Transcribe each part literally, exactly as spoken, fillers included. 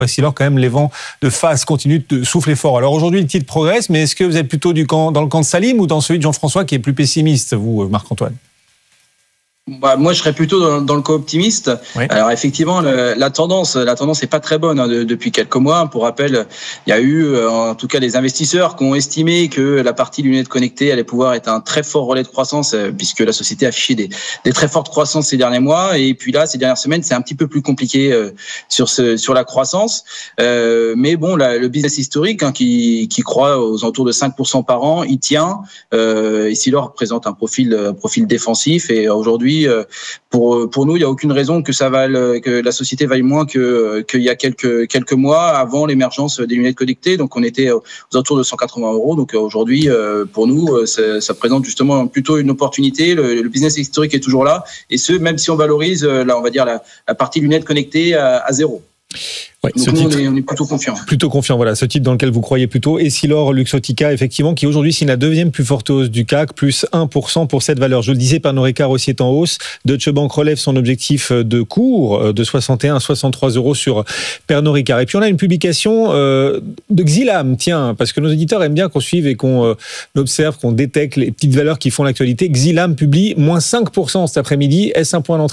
Essilor, quand même, les vents de face continuent de souffler fort. Alors aujourd'hui, le titre progresse, mais est-ce que vous êtes plutôt du camp, dans le camp de Salim ou dans celui de Jean-François qui est plus pessimiste, vous, Marc-Antoine ? Bah, moi, je serais plutôt dans, dans le cas optimiste. Oui. Alors, effectivement, le, la tendance, la tendance n'est pas très bonne hein, de, depuis quelques mois. Pour rappel, il y a eu, euh, en tout cas, des investisseurs qui ont estimé que la partie lunettes connectées allait pouvoir être un très fort relais de croissance, euh, puisque la société a affiché des, des très fortes croissances ces derniers mois. Et puis là, ces dernières semaines, c'est un petit peu plus compliqué euh, sur ce, sur la croissance. Euh, mais bon, la, le business historique, hein, qui, qui croît aux alentours de cinq pour cent par an, il tient. Euh, Essilor présente un profil, un profil défensif, et aujourd'hui, Pour, pour nous, il n'y a aucune raison que ça vale, que la société vaille moins que, qu'il y a quelques, quelques mois avant l'émergence des lunettes connectées. Donc, on était aux alentours de cent quatre-vingts euros. Donc, aujourd'hui, pour nous, ça, ça présente justement plutôt une opportunité. Le, le business historique est toujours là. Et ce, même si on valorise, là, on va dire, la, la partie lunettes connectées à, à zéro. Ouais, Donc ce nous, titre, on, est, on est plutôt confiant. Plutôt confiant, voilà, ce titre dans lequel vous croyez plutôt. Essilor Luxottica, effectivement, qui aujourd'hui signe la deuxième plus forte hausse du C A C, plus un pour cent pour cette valeur. Je le disais, Pernod Ricard aussi est en hausse. Deutsche Bank relève son objectif de cours de soixante et un à soixante-trois euros sur Pernod Ricard. Et puis on a une publication euh, de Xilam, tiens, parce que nos éditeurs aiment bien qu'on suive et qu'on euh, observe, qu'on détecte les petites valeurs qui font l'actualité. Xilam publie moins cinq pour cent cet après-midi. Est-ce un point d'entrée ?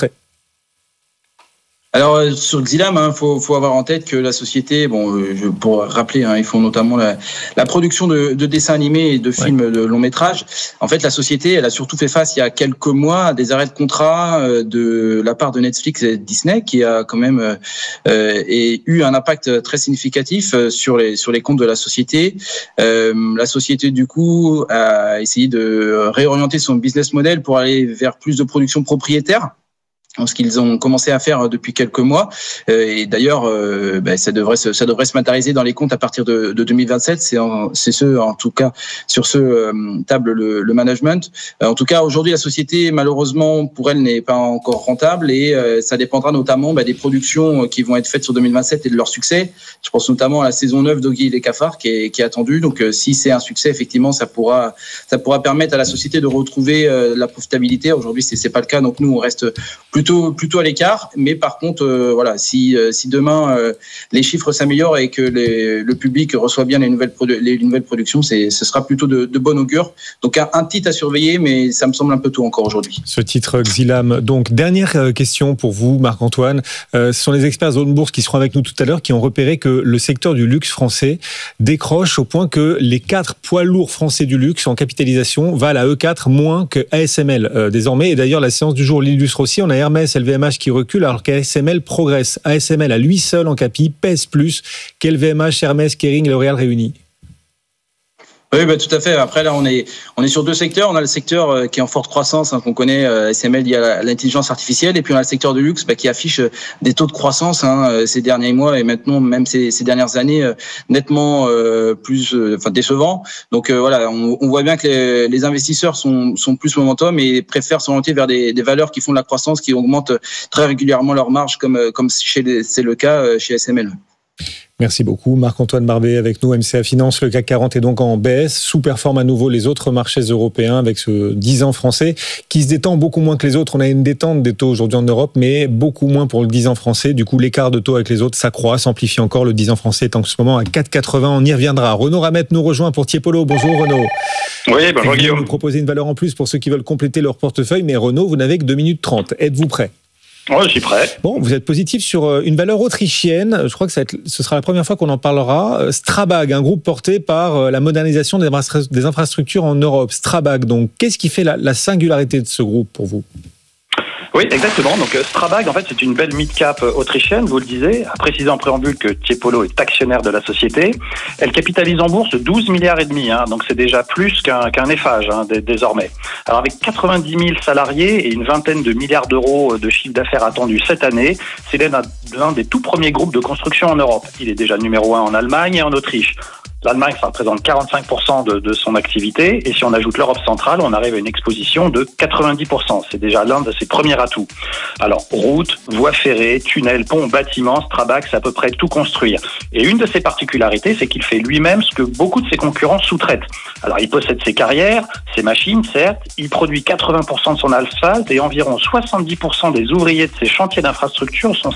Alors sur Xilam, il hein, faut, faut avoir en tête que la société, bon, je, pour rappeler, hein, ils font notamment la, la production de, de dessins animés et de films ouais. de long métrage. En fait, la société, elle a surtout fait face il y a quelques mois à des arrêts de contrat de la part de Netflix et Disney, qui a quand même euh, et eu un impact très significatif sur les sur les comptes de la société. Euh, la société du coup a essayé de réorienter son business model pour aller vers plus de production propriétaire, ce qu'ils ont commencé à faire depuis quelques mois. Et d'ailleurs, euh, ben, ça devrait se, ça devrait se matérialiser dans les comptes à partir de, de deux mille vingt-sept. C'est, en, c'est ce, en tout cas, sur ce euh, table le, le management. En tout cas, aujourd'hui, la société, malheureusement, pour elle, n'est pas encore rentable, et euh, ça dépendra notamment ben, des productions qui vont être faites sur deux mille vingt-sept et de leur succès. Je pense notamment à la saison neuf d'Oggy et les Cafards qui est, qui est attendue. Donc, euh, si c'est un succès, effectivement, ça pourra, ça pourra permettre à la société de retrouver euh, la profitabilité. Aujourd'hui, c'est, c'est pas le cas. Donc, nous, on reste plutôt plutôt à l'écart, mais par contre, euh, voilà, si si demain euh, les chiffres s'améliorent et que les, le public reçoit bien les nouvelles produ- les nouvelles productions, c'est ce sera plutôt de, de bon augure. Donc un, un titre à surveiller, mais ça me semble un peu tôt encore aujourd'hui. Ce titre Xilam. Donc dernière question pour vous, Marc-Antoine. Euh, ce sont les experts Zone Bourse qui seront avec nous tout à l'heure qui ont repéré que le secteur du luxe français décroche au point que les quatre poids lourds français du luxe en capitalisation valent à eux quatre moins que A S M L euh, désormais. Et d'ailleurs, la séance du jour l'illustre aussi. On a Hermès, L V M H qui recule alors qu'A S M L progresse. A S M L à lui seul en capi pèse plus qu'L V M H, Hermès, Kering, L'Oréal réunis. Oui, bah, tout à fait. Après, là, on est, on est sur deux secteurs. On a le secteur euh, qui est en forte croissance, hein, qu'on connaît, euh, S M L, il y a l'intelligence artificielle. Et puis, on a le secteur du luxe, bah, qui affiche euh, des taux de croissance, hein, ces derniers mois et maintenant, même ces, ces dernières années, euh, nettement euh, plus euh, enfin, décevants. Donc, euh, voilà, on, on voit bien que les, les investisseurs sont, sont plus momentum et préfèrent s'orienter vers des, des valeurs qui font de la croissance, qui augmentent très régulièrement leur marge, comme, comme chez les, c'est le cas chez S M L. Merci beaucoup. Marc-Antoine Barbet avec nous, M C A Finance. Le C A C quarante est donc en baisse. Sous-performe à nouveau les autres marchés européens avec ce dix ans français qui se détend beaucoup moins que les autres. On a une détente des taux aujourd'hui en Europe, mais beaucoup moins pour le dix ans français. Du coup, l'écart de taux avec les autres s'accroît, s'amplifie encore. Le dix ans français est en ce moment à quatre virgule quatre-vingts. On y reviendra. Renaud Ramette nous rejoint pour Tiepolo. Bonjour Renaud. Oui, bonjour Guillaume. Vous nous proposez une valeur en plus pour ceux qui veulent compléter leur portefeuille, mais Renaud, vous n'avez que deux minutes trente. Êtes-vous prêt ? Oui, je suis prêt. Bon, vous êtes positif sur une valeur autrichienne. Je crois que ça va être, ce sera la première fois qu'on en parlera. Strabag, un groupe porté par la modernisation des infrastructures en Europe. Strabag, donc, qu'est-ce qui fait la, la singularité de ce groupe pour vous ? Oui, exactement. Donc Strabag, en fait, c'est une belle mid-cap autrichienne, vous le disiez. À préciser en préambule que Tiepolo est actionnaire de la société. Elle capitalise en bourse douze milliards et demi, hein, donc c'est déjà plus qu'un, qu'un Eiffage hein, d- désormais. Alors avec quatre-vingt-dix mille salariés et une vingtaine de milliards d'euros de chiffre d'affaires attendu cette année, c'est l'un, l'un des tout premiers groupes de construction en Europe. Il est déjà numéro un en Allemagne et en Autriche. L'Allemagne, ça représente quarante-cinq pour cent de, de son activité. Et si on ajoute l'Europe centrale, on arrive à une exposition de quatre-vingt-dix pour cent. C'est déjà l'un de ses premiers atouts. Alors, routes, voies ferrées, tunnels, ponts, bâtiments, Strabag, c'est à peu près tout construire. Et une de ses particularités, c'est qu'il fait lui-même ce que beaucoup de ses concurrents sous-traitent. Alors, il possède ses carrières, ses machines, certes. Il produit quatre-vingts pour cent de son asphalte et environ soixante-dix pour cent des ouvriers de ses chantiers d'infrastructure sont ses propres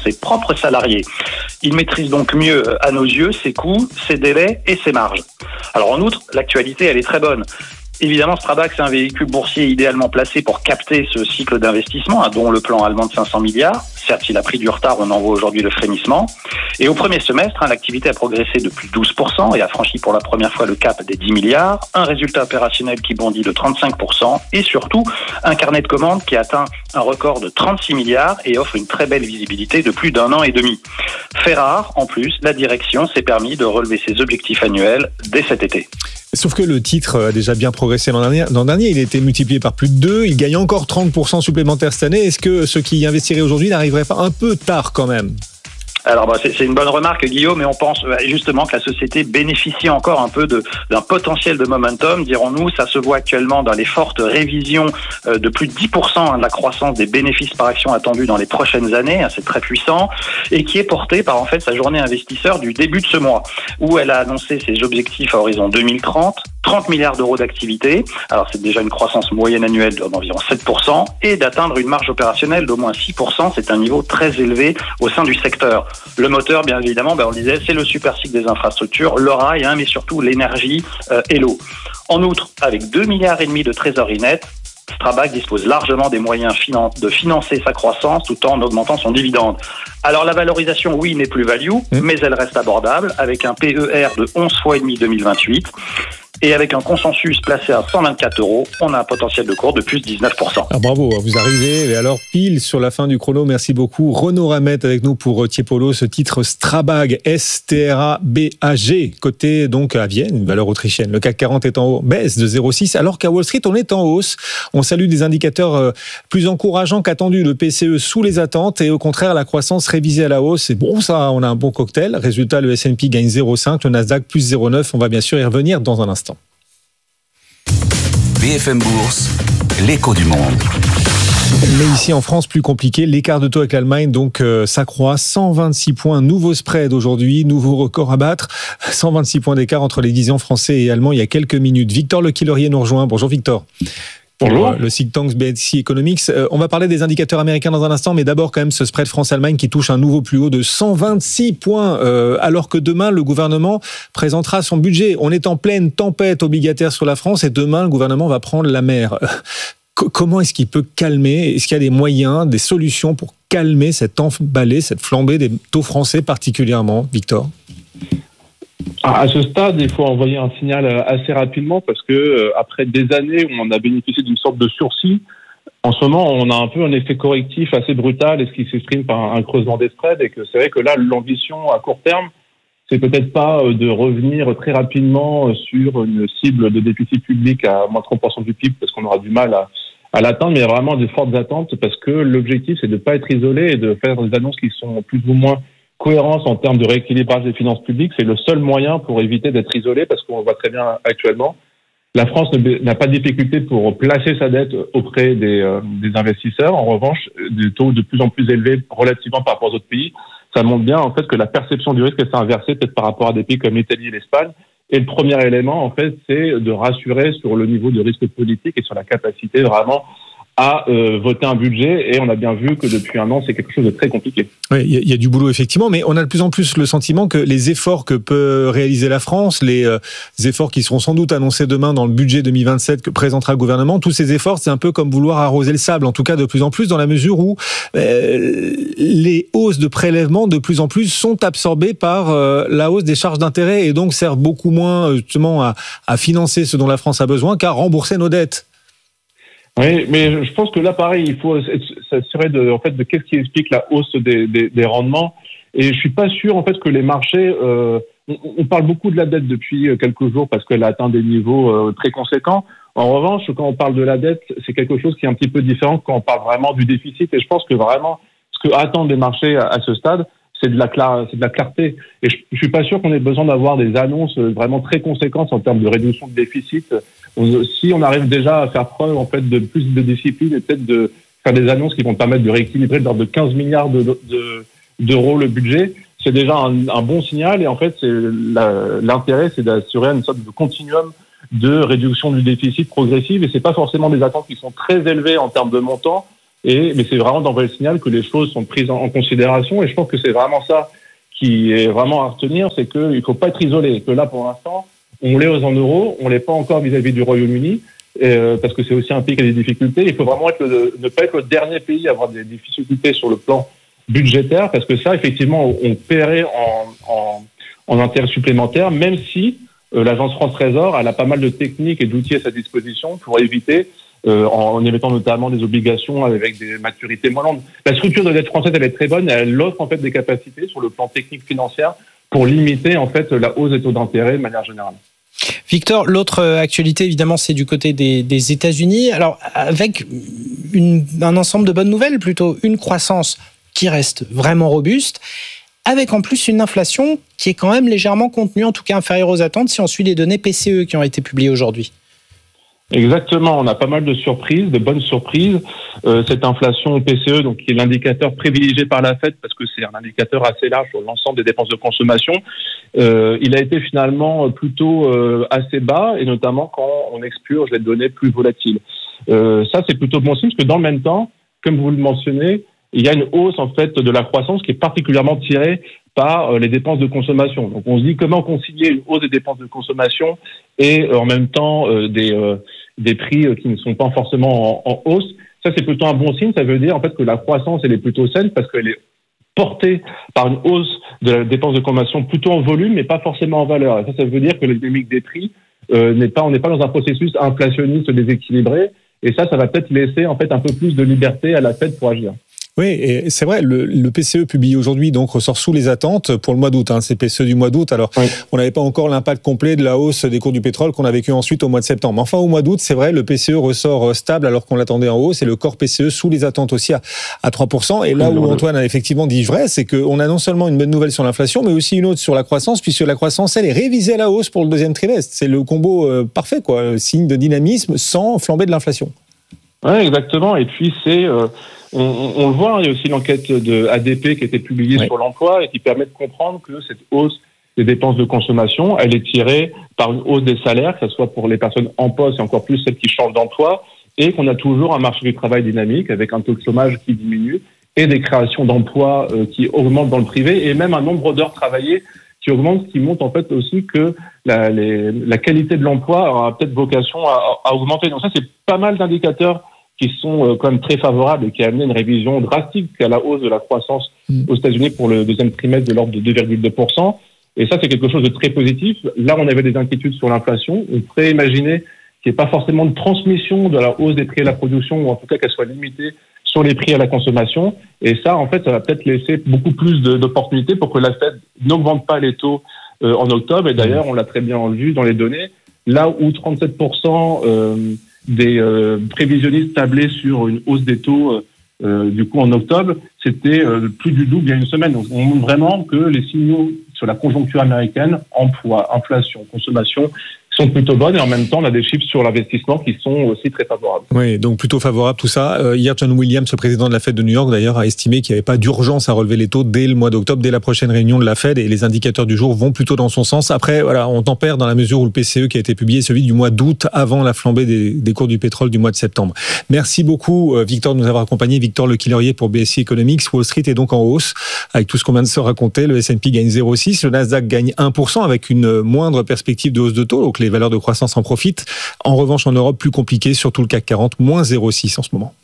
propres salariés. Il maîtrise donc mieux, à nos yeux, ses coûts, ses délais et ses marges. Alors en outre, l'actualité, elle est très bonne. Évidemment, Strabag, c'est un véhicule boursier idéalement placé pour capter ce cycle d'investissement, dont le plan allemand de cinq cents milliards. Certes, il a pris du retard, on en voit aujourd'hui le frémissement. Et au premier semestre, hein, l'activité a progressé de plus de douze pour cent et a franchi pour la première fois le cap des dix milliards. Un résultat opérationnel qui bondit de trente-cinq pour cent et surtout un carnet de commandes qui atteint un record de trente-six milliards et offre une très belle visibilité de plus d'un an et demi. Fait rare, en plus, la direction s'est permis de relever ses objectifs annuels dès cet été. Sauf que le titre a déjà bien progressé l'an dernier. L'an dernier, il a été multiplié par plus de deux. Il gagne encore trente pour cent supplémentaires cette année. Est-ce que ceux qui investiraient aujourd'hui n'arriveraient pas un peu tard quand même ? Alors bah, c'est, c'est une bonne remarque, Guillaume, mais on pense justement que la société bénéficie encore un peu de, d'un potentiel de momentum, dirons-nous. Ça se voit actuellement dans les fortes révisions de plus de dix pour cent de la croissance des bénéfices par action attendus dans les prochaines années. C'est très puissant et qui est porté par en fait sa journée investisseur du début de ce mois, où elle a annoncé ses objectifs à horizon deux mille trente. trente milliards d'euros d'activité, alors c'est déjà une croissance moyenne annuelle d'environ sept pour cent, et d'atteindre une marge opérationnelle d'au moins six pour cent, c'est un niveau très élevé au sein du secteur. Le moteur, bien évidemment, ben on le disait, c'est le super cycle des infrastructures, le rail, hein, mais surtout l'énergie euh, et l'eau. En outre, avec deux milliards et demi de trésorerie nette, Strabag dispose largement des moyens finan- de financer sa croissance tout en augmentant son dividende. Alors la valorisation, oui, n'est plus value, mmh. mais elle reste abordable avec un P E R de onze fois et demi deux mille vingt-huit. Et avec un consensus placé à cent vingt-quatre euros, on a un potentiel de cours de plus de dix-neuf pour cent. Ah, bravo, vous arrivez. Et alors, pile sur la fin du chrono, merci beaucoup. Renaud Ramette avec nous pour Tiepolo, ce titre Strabag, S T R A B A G, côté donc à Vienne, une valeur autrichienne. Le C A C quarante est en haut, baisse de zéro virgule six, alors qu'à Wall Street, on est en hausse. On salue des indicateurs plus encourageants qu'attendus. Le P C E sous les attentes et au contraire, la croissance révisée à la hausse. C'est bon, ça, on a un bon cocktail. Résultat, le S and P gagne zéro virgule cinq, le Nasdaq plus zéro virgule neuf. On va bien sûr y revenir dans un instant. B F M Bourse, l'écho du monde. Mais ici en France, plus compliqué, l'écart de taux avec l'Allemagne donc euh, s'accroît, cent vingt-six points, nouveau spread aujourd'hui, nouveau record à battre, cent vingt-six points d'écart entre les dix ans français et allemands il y a quelques minutes. Victor Lequillerier nous rejoint. Bonjour Victor. Bonjour. Le think tank B S I Economics. Euh, on va parler des indicateurs américains dans un instant, mais d'abord quand même ce spread France-Allemagne qui touche un nouveau plus haut de cent vingt-six points, euh, alors que demain le gouvernement présentera son budget. On est en pleine tempête obligataire sur la France et demain le gouvernement va prendre la mer. Euh, comment est-ce qu'il peut calmer ? Est-ce qu'il y a des moyens, des solutions pour calmer cette emballée, cette flambée des taux français particulièrement, Victor ? À ce stade, il faut envoyer un signal assez rapidement parce que euh, après des années où on a bénéficié d'une sorte de sursis, en ce moment, on a un peu un effet correctif assez brutal et ce qui s'exprime par un creusement des spreads et que c'est vrai que là, l'ambition à court terme, c'est peut-être pas de revenir très rapidement sur une cible de déficit public à moins trente pour cent du P I B parce qu'on aura du mal à, à l'atteindre, mais il y a vraiment des fortes attentes parce que l'objectif, c'est de ne pas être isolé et de faire des annonces qui sont plus ou moins cohérence en termes de rééquilibrage des finances publiques, c'est le seul moyen pour éviter d'être isolé, parce qu'on voit très bien actuellement, la France n'a pas de difficulté pour placer sa dette auprès des, euh, des investisseurs. En revanche, des taux de plus en plus élevés relativement par rapport aux autres pays, ça montre bien en fait que la perception du risque s'est inversée peut-être par rapport à des pays comme l'Italie et l'Espagne. Et le premier élément, en fait, c'est de rassurer sur le niveau de risque politique et sur la capacité vraiment à euh, voter un budget, et on a bien vu que depuis un an, c'est quelque chose de très compliqué. Oui, il y, y a du boulot effectivement, mais on a de plus en plus le sentiment que les efforts que peut réaliser la France, les euh, efforts qui seront sans doute annoncés demain dans le budget deux mille vingt-sept que présentera le gouvernement, tous ces efforts, c'est un peu comme vouloir arroser le sable, en tout cas de plus en plus, dans la mesure où euh, les hausses de prélèvements de plus en plus sont absorbées par euh, la hausse des charges d'intérêt et donc servent beaucoup moins justement à, à financer ce dont la France a besoin qu'à rembourser nos dettes. Oui, mais je pense que là, pareil, il faut s'assurer de, en fait, de qu'est-ce qui explique la hausse des, des, des rendements. Et je suis pas sûr, en fait, que les marchés, euh, on, on parle beaucoup de la dette depuis quelques jours parce qu'elle a atteint des niveaux euh, très conséquents. En revanche, quand on parle de la dette, c'est quelque chose qui est un petit peu différent quand on parle vraiment du déficit. Et je pense que vraiment, ce que attendent les marchés à, à ce stade, c'est de la clar- c'est de la clarté. Et je, je suis pas sûr qu'on ait besoin d'avoir des annonces vraiment très conséquentes en termes de réduction de déficit. On, si on arrive déjà à faire preuve en fait de plus de discipline et peut-être de faire des annonces qui vont permettre de rééquilibrer de l'ordre de quinze milliards de, de, d'euros le budget, c'est déjà un, un bon signal. Et en fait, c'est la, l'intérêt, c'est d'assurer une sorte de continuum de réduction du déficit progressive. Et c'est pas forcément des attentes qui sont très élevées en termes de montant. Et, mais c'est vraiment d'envoyer le signal que les choses sont prises en, en considération. Et je pense que c'est vraiment ça qui est vraiment à retenir, c'est qu'il ne faut pas être isolé. Que là, pour l'instant, on l'est en euros, on ne l'est pas encore vis-à-vis du Royaume-Uni, euh, parce que c'est aussi un pays qui a des difficultés. Il faut vraiment être le, ne pas être le dernier pays à avoir des difficultés sur le plan budgétaire, parce que ça, effectivement, on paierait en, en, en intérêt supplémentaire, même si euh, l'Agence France Trésor, elle a pas mal de techniques et d'outils à sa disposition pour éviter, euh, en, en émettant notamment des obligations avec des maturités moins longues. La structure de la dette française, elle est très bonne, elle offre en fait des capacités sur le plan technique financier pour limiter en fait la hausse des taux d'intérêt de manière générale. Victor, l'autre actualité, évidemment, c'est du côté des, des États-Unis. Alors, avec une, un ensemble de bonnes nouvelles, plutôt une croissance qui reste vraiment robuste, avec en plus une inflation qui est quand même légèrement contenue, en tout cas inférieure aux attentes, si on suit les données P C E qui ont été publiées aujourd'hui. Exactement, on a pas mal de surprises, de bonnes surprises. Euh, cette inflation P C E, donc qui est l'indicateur privilégié par la Fed, parce que c'est un indicateur assez large sur l'ensemble des dépenses de consommation, euh, il a été finalement plutôt euh, assez bas, et notamment quand on expurge les données plus volatiles. Euh, ça, c'est plutôt bon signe, parce que dans le même temps, comme vous le mentionnez, il y a une hausse en fait de la croissance qui est particulièrement tirée par les dépenses de consommation. Donc on se dit comment concilier une hausse des dépenses de consommation et en même temps euh, des euh, des prix qui ne sont pas forcément en, en hausse. Ça, c'est plutôt un bon signe. Ça veut dire en fait que la croissance, elle est plutôt saine parce qu'elle est portée par une hausse de la dépense de consommation plutôt en volume, mais pas forcément en valeur. Et ça, ça veut dire que la dynamique des prix euh, n'est pas, on n'est pas dans un processus inflationniste déséquilibré. Et ça, ça va peut-être laisser en fait un peu plus de liberté à la Fed pour agir. Oui, et c'est vrai, le, le P C E publié aujourd'hui donc ressort sous les attentes pour le mois d'août, hein, c'est P C E du mois d'août. Alors, oui. On n'avait pas encore l'impact complet de la hausse des cours du pétrole qu'on a vécu ensuite au mois de septembre. Enfin, au mois d'août, c'est vrai, le P C E ressort stable alors qu'on l'attendait en hausse et le corps P C E sous les attentes aussi à, à trois pour cent. Et là où Antoine a effectivement dit vrai, c'est qu'on a non seulement une bonne nouvelle sur l'inflation, mais aussi une autre sur la croissance, puisque la croissance, elle est révisée à la hausse pour le deuxième trimestre. C'est le combo euh, parfait, quoi, signe de dynamisme sans flamber de l'inflation. Oui, exactement. Et puis, c'est... Euh... On, on le voit, il y a aussi l'enquête de A D P qui a été publiée oui. sur l'emploi et qui permet de comprendre que cette hausse des dépenses de consommation, elle est tirée par une hausse des salaires, que ce soit pour les personnes en poste et encore plus celles qui changent d'emploi, et qu'on a toujours un marché du travail dynamique avec un taux de chômage qui diminue et des créations d'emplois euh, qui augmentent dans le privé et même un nombre d'heures travaillées qui augmente, qui montre en fait aussi que la, les, la qualité de l'emploi aura peut-être vocation à, à augmenter. Donc ça, c'est pas mal d'indicateurs qui sont quand même très favorables et qui a amené une révision drastique à la hausse de la croissance mmh. aux États-Unis pour le deuxième trimestre de l'ordre de deux virgule deux pour cent. Et ça, c'est quelque chose de très positif. Là, on avait des inquiétudes sur l'inflation. On pourrait imaginer qu'il n'y ait pas forcément de transmission de la hausse des prix à la production, ou en tout cas qu'elle soit limitée sur les prix à la consommation. Et ça, en fait, ça va peut-être laisser beaucoup plus de, d'opportunités pour que la Fed n'augmente pas les taux euh, en octobre. Et d'ailleurs, on l'a très bien vu dans les données. Là où trente-sept pour cent euh, des euh, prévisionnistes tablaient sur une hausse des taux euh, du coup en octobre, c'était euh, plus du double il y a une semaine. Donc on montre vraiment que les signaux sur la conjoncture américaine, emploi, inflation, consommation, sont plutôt bonnes et en même temps on a des chiffres sur l'investissement qui sont aussi très favorables. Oui, donc plutôt favorable tout ça. Euh, hier, John Williams, le président de la Fed de New York d'ailleurs, a estimé qu'il n'y avait pas d'urgence à relever les taux dès le mois d'octobre, dès la prochaine réunion de la Fed, et les indicateurs du jour vont plutôt dans son sens. Après, voilà, on tempère dans la mesure où le P C E qui a été publié, celui du mois d'août, avant la flambée des, des cours du pétrole du mois de septembre. Merci beaucoup Victor de nous avoir accompagnés. Victor Lecquillerier pour B S I Economics. Wall Street est donc en hausse avec tout ce qu'on vient de se raconter. Le S and P gagne zéro virgule six, le Nasdaq gagne un pour cent avec une moindre perspective de hausse de taux, donc les valeurs de croissance en profitent. En revanche, en Europe, plus compliqué, surtout le C A C quarante, moins zéro virgule six en ce moment.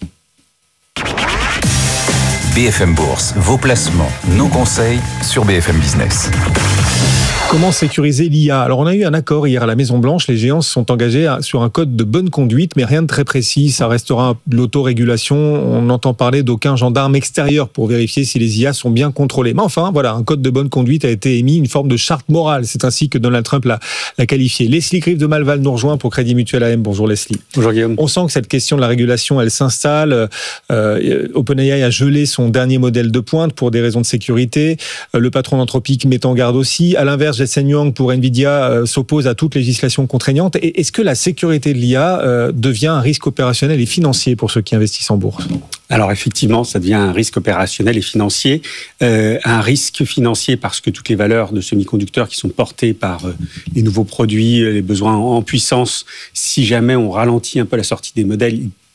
B F M Bourse, vos placements, nos conseils sur B F M Business. Comment sécuriser l'I A ? Alors on a eu un accord hier à la Maison-Blanche, les géants se sont engagés sur un code de bonne conduite, mais rien de très précis, ça restera de l'autorégulation, on entend parler d'aucun gendarme extérieur pour vérifier si les I A sont bien contrôlées. Mais enfin, voilà, un code de bonne conduite a été émis, une forme de charte morale, c'est ainsi que Donald Trump l'a, l'a qualifié. Leslie Griff de Malval nous rejoint pour Crédit Mutuel A M. Bonjour Leslie. Bonjour Guillaume. On sent que cette question de la régulation, elle s'installe. Euh, OpenAI a gelé son dernier modèle de pointe pour des raisons de sécurité. Euh, le patron d'Anthropic met en garde aussi. À l'inverse, Jensen Huang pour Nvidia euh, s'oppose à toute législation contraignante. Et est-ce que la sécurité de l'I A euh, devient un risque opérationnel et financier pour ceux qui investissent en bourse ? Alors effectivement, ça devient un risque opérationnel et financier. Euh, un risque financier parce que toutes les valeurs de semi-conducteurs qui sont portées par euh, les nouveaux produits, les besoins en puissance, si jamais on ralentit un peu la sortie des modèles, ils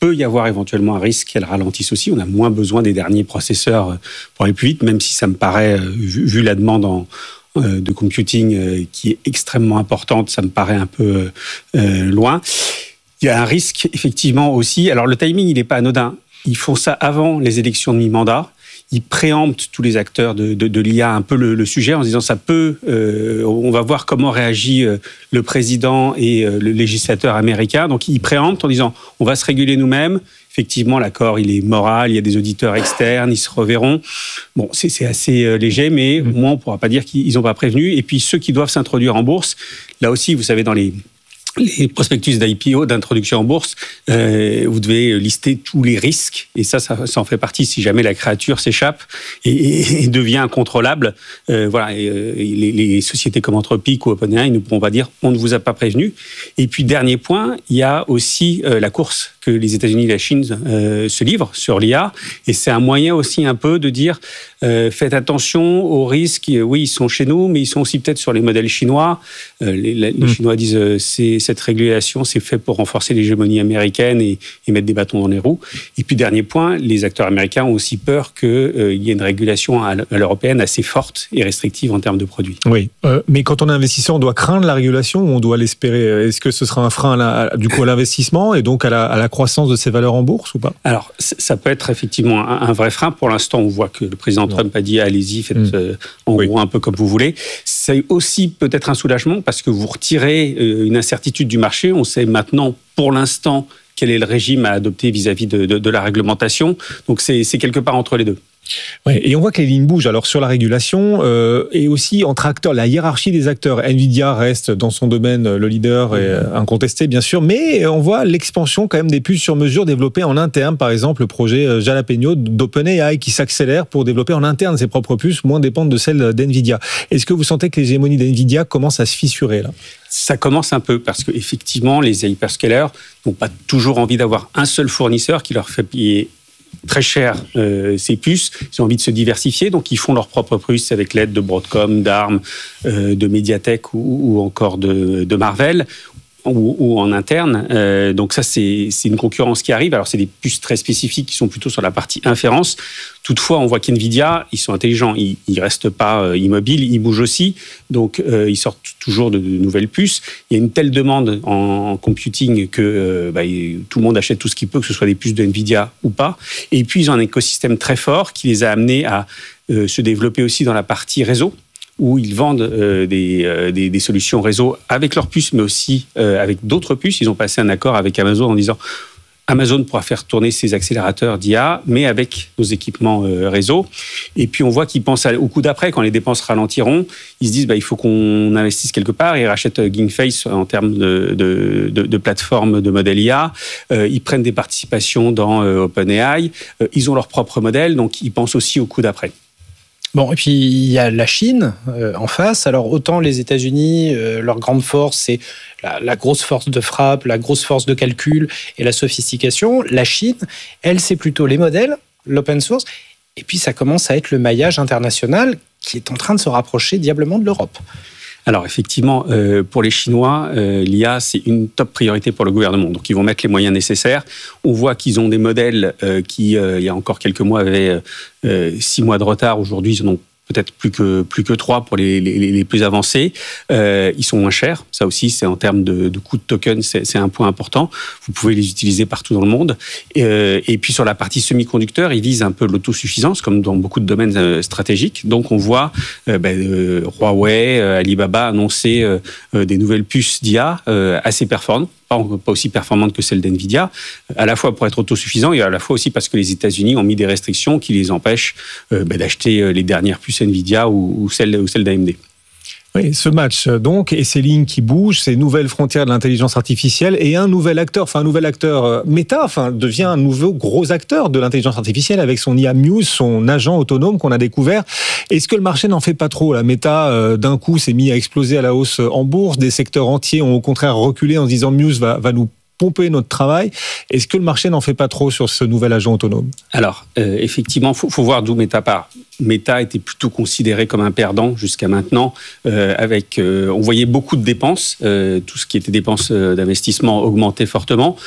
peut y avoir éventuellement un risque qu'elle ralentisse aussi. On a moins besoin des derniers processeurs pour aller plus vite, même si ça me paraît, vu, vu la demande en, euh, de computing euh, qui est extrêmement importante, ça me paraît un peu euh, loin. Il y a un risque, effectivement, aussi. Alors, le timing, il n'est pas anodin. Ils font ça avant les élections de mi-mandat. Ils préemptent tous les acteurs de, de, de l'I A un peu le, le sujet en se disant ça peut, euh, on va voir comment réagit euh, le président et euh, le législateur américain. Donc ils préemptent en disant on va se réguler nous-mêmes. Effectivement, l'accord, il est moral, il y a des auditeurs externes, ils se reverront. Bon, c'est, c'est assez euh, léger, mais au moins on ne pourra pas dire qu'ils n'ont pas prévenu. Et puis ceux qui doivent s'introduire en bourse, là aussi, vous savez, dans les... les prospectus d'I P O, d'introduction en bourse, euh, vous devez lister tous les risques. Et ça, ça, ça en fait partie. Si jamais la créature s'échappe et, et, et devient incontrôlable, euh, voilà, et, euh, les, les sociétés comme Anthropic ou OpenAI ne pourront pas dire on ne vous a pas prévenu. Et puis, dernier point, il y a aussi euh, la course que les États-Unis et la Chine euh, se livrent sur l'I A. Et c'est un moyen aussi un peu de dire euh, faites attention aux risques. Oui, ils sont chez nous, mais ils sont aussi peut-être sur les modèles chinois. Euh, les, les mmh. Chinois disent euh, c'est cette régulation, c'est fait pour renforcer l'hégémonie américaine et, et mettre des bâtons dans les roues. Et puis, dernier point, les acteurs américains ont aussi peur qu'il euh, y ait une régulation à l'européenne assez forte et restrictive en termes de produits. Oui, euh, mais quand on est investisseur, on doit craindre la régulation ou on doit l'espérer? Est-ce que ce sera un frein à la, à, du coup à l'investissement et donc à la, à la croissance de ces valeurs en bourse ou pas? Alors, ça peut être effectivement un, un vrai frein. Pour l'instant, on voit que le président non. Trump a dit allez-y, faites mmh. euh, en oui. gros un peu comme vous voulez. C'est aussi peut-être un soulagement parce que vous retirez euh, une incertitude du marché. On sait maintenant, pour l'instant, quel est le régime à adopter vis-à-vis de, de, de la réglementation. Donc, c'est, c'est quelque part entre les deux. Ouais, et on voit que les lignes bougent alors sur la régulation euh, et aussi entre acteurs, la hiérarchie des acteurs. Nvidia reste dans son domaine le leader et incontesté bien sûr, mais on voit l'expansion quand même des puces sur mesure développées en interne. Par exemple, le projet Jalapeno d'OpenAI qui s'accélère pour développer en interne ses propres puces, moins dépendre de celles d'Nvidia. Est-ce que vous sentez que l'hégémonie d'Nvidia commence à se fissurer là? Ça commence un peu parce qu'effectivement, les hyperscalers n'ont pas toujours envie d'avoir un seul fournisseur qui leur fait payer très cher euh, ces puces. Ils ont envie de se diversifier, donc ils font leurs propres puces avec l'aide de Broadcom, d'Arm, euh, de Mediatek ou, ou encore de, de Marvell. Ou, ou en interne. Euh, donc ça, c'est, c'est une concurrence qui arrive. Alors, c'est des puces très spécifiques qui sont plutôt sur la partie inférence. Toutefois, on voit qu'NVIDIA, ils sont intelligents. Ils ne restent pas euh, immobiles, ils bougent aussi. Donc, euh, ils sortent toujours de, de nouvelles puces. Il y a une telle demande en, en computing que euh, bah, tout le monde achète tout ce qu'il peut, que ce soit des puces de NVIDIA ou pas. Et puis, ils ont un écosystème très fort qui les a amenés à euh, se développer aussi dans la partie réseau, où ils vendent euh, des, euh, des, des solutions réseau avec leurs puces, mais aussi euh, avec d'autres puces. Ils ont passé un accord avec Amazon en disant Amazon pourra faire tourner ses accélérateurs d'I A, mais avec nos équipements euh, réseau. Et puis on voit qu'ils pensent au coup d'après, quand les dépenses ralentiront, ils se disent bah, il faut qu'on investisse quelque part. Ils rachètent GameFace en termes de, de, de, de plateforme de modèle I A. Euh, ils prennent des participations dans euh, OpenAI. Euh, ils ont leur propre modèle, donc ils pensent aussi au coup d'après. Bon, et puis il y a la Chine euh, en face. Alors autant les États-Unis, euh, leur grande force, c'est la, la grosse force de frappe, la grosse force de calcul et la sophistication. La Chine, elle, c'est plutôt les modèles, l'open source. Et puis ça commence à être le maillage international qui est en train de se rapprocher diablement de l'Europe. Alors effectivement, euh, pour les Chinois, euh, l'I A, c'est une top priorité pour le gouvernement. Donc ils vont mettre les moyens nécessaires. On voit qu'ils ont des modèles euh, qui, euh, il y a encore quelques mois, avaient euh, six mois de retard. Aujourd'hui, ils en ont peut-être plus que, plus que trois pour les, les, les plus avancés. Euh, ils sont moins chers. Ça aussi, c'est en termes de, de coût de token, c'est, c'est un point important. Vous pouvez les utiliser partout dans le monde. Et, euh, et puis, sur la partie semi-conducteur, ils visent un peu l'autosuffisance, comme dans beaucoup de domaines euh, stratégiques. Donc, on voit euh, ben, euh, Huawei, euh, Alibaba annoncer euh, euh, des nouvelles puces d'I A euh, assez performantes. Pas aussi performante que celle d'NVIDIA, à la fois pour être autosuffisant et à la fois aussi parce que les États-Unis ont mis des restrictions qui les empêchent euh, bah, d'acheter les dernières puces NVIDIA ou, ou celles, ou celles d'A M D. Oui, ce match donc et ces lignes qui bougent, ces nouvelles frontières de l'intelligence artificielle et un nouvel acteur, enfin un nouvel acteur euh, Meta, enfin devient un nouveau gros acteur de l'intelligence artificielle avec son I A Muse, son agent autonome qu'on a découvert. Est-ce que le marché n'en fait pas trop? La Meta euh, d'un coup s'est mis à exploser à la hausse en bourse, des secteurs entiers ont au contraire reculé en se disant Muse va, va nous pomper notre travail. Est-ce que le marché n'en fait pas trop sur ce nouvel agent autonome? Alors, euh, effectivement, il faut, faut voir d'où Meta part. Meta était plutôt considéré comme un perdant jusqu'à maintenant. Euh, avec, euh, on voyait beaucoup de dépenses. Euh, tout ce qui était dépenses d'investissement augmentait fortement.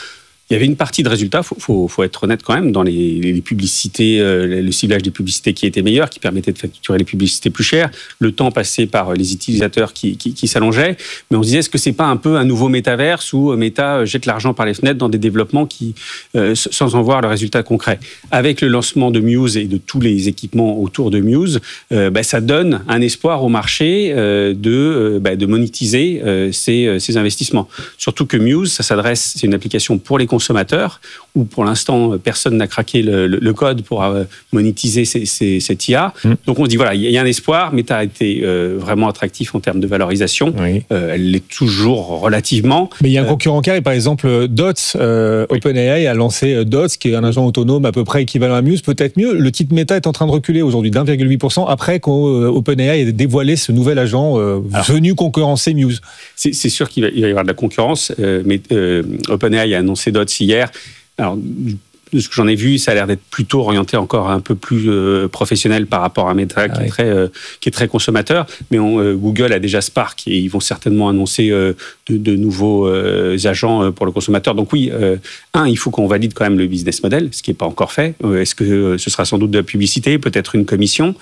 Il y avait une partie de résultats, faut, faut, faut être honnête quand même, dans les, les publicités, euh, le ciblage des publicités qui était meilleur, qui permettait de facturer les publicités plus chères, le temps passé par les utilisateurs qui, qui, qui s'allongeait. Mais on se disait, est-ce que c'est pas un peu un nouveau métaverse où Meta jette l'argent par les fenêtres dans des développements qui, euh, sans en voir le résultat concret. Avec le lancement de Muse et de tous les équipements autour de Muse, euh, bah, ça donne un espoir au marché euh, de, euh, bah, de monétiser euh, ces, ces investissements. Surtout que Muse, ça s'adresse, c'est une application pour les consommateurs, où pour l'instant, personne n'a craqué le, le, le code pour euh, monétiser ces, ces, cette I A. Mmh. Donc on se dit, voilà, il y a un espoir. Meta a été euh, vraiment attractif en termes de valorisation. Oui. Euh, elle l'est toujours relativement. Mais il y a un concurrent carré, par exemple, Dots. Euh, oui. OpenAI a lancé Dots, qui est un agent autonome à peu près équivalent à Muse, peut-être mieux. Le titre Meta est en train de reculer aujourd'hui d'un virgule huit pour cent après qu'OpenAI ait dévoilé ce nouvel agent euh, Alors, venu concurrencer Muse. C'est, c'est sûr qu'il va, il va y avoir de la concurrence, euh, mais euh, OpenAI a annoncé Dots hier. Alors, de ce que j'en ai vu, ça a l'air d'être plutôt orienté encore un peu plus euh, professionnel par rapport à Meta, ah qui, oui. est très, euh, qui est très consommateur. Mais on, euh, Google a déjà Spark et ils vont certainement annoncer euh, de, de nouveaux euh, agents pour le consommateur. Donc oui, euh, un, il faut qu'on valide quand même le business model, ce qui n'est pas encore fait. Euh, est-ce que euh, ce sera sans doute de la publicité, peut-être une commission,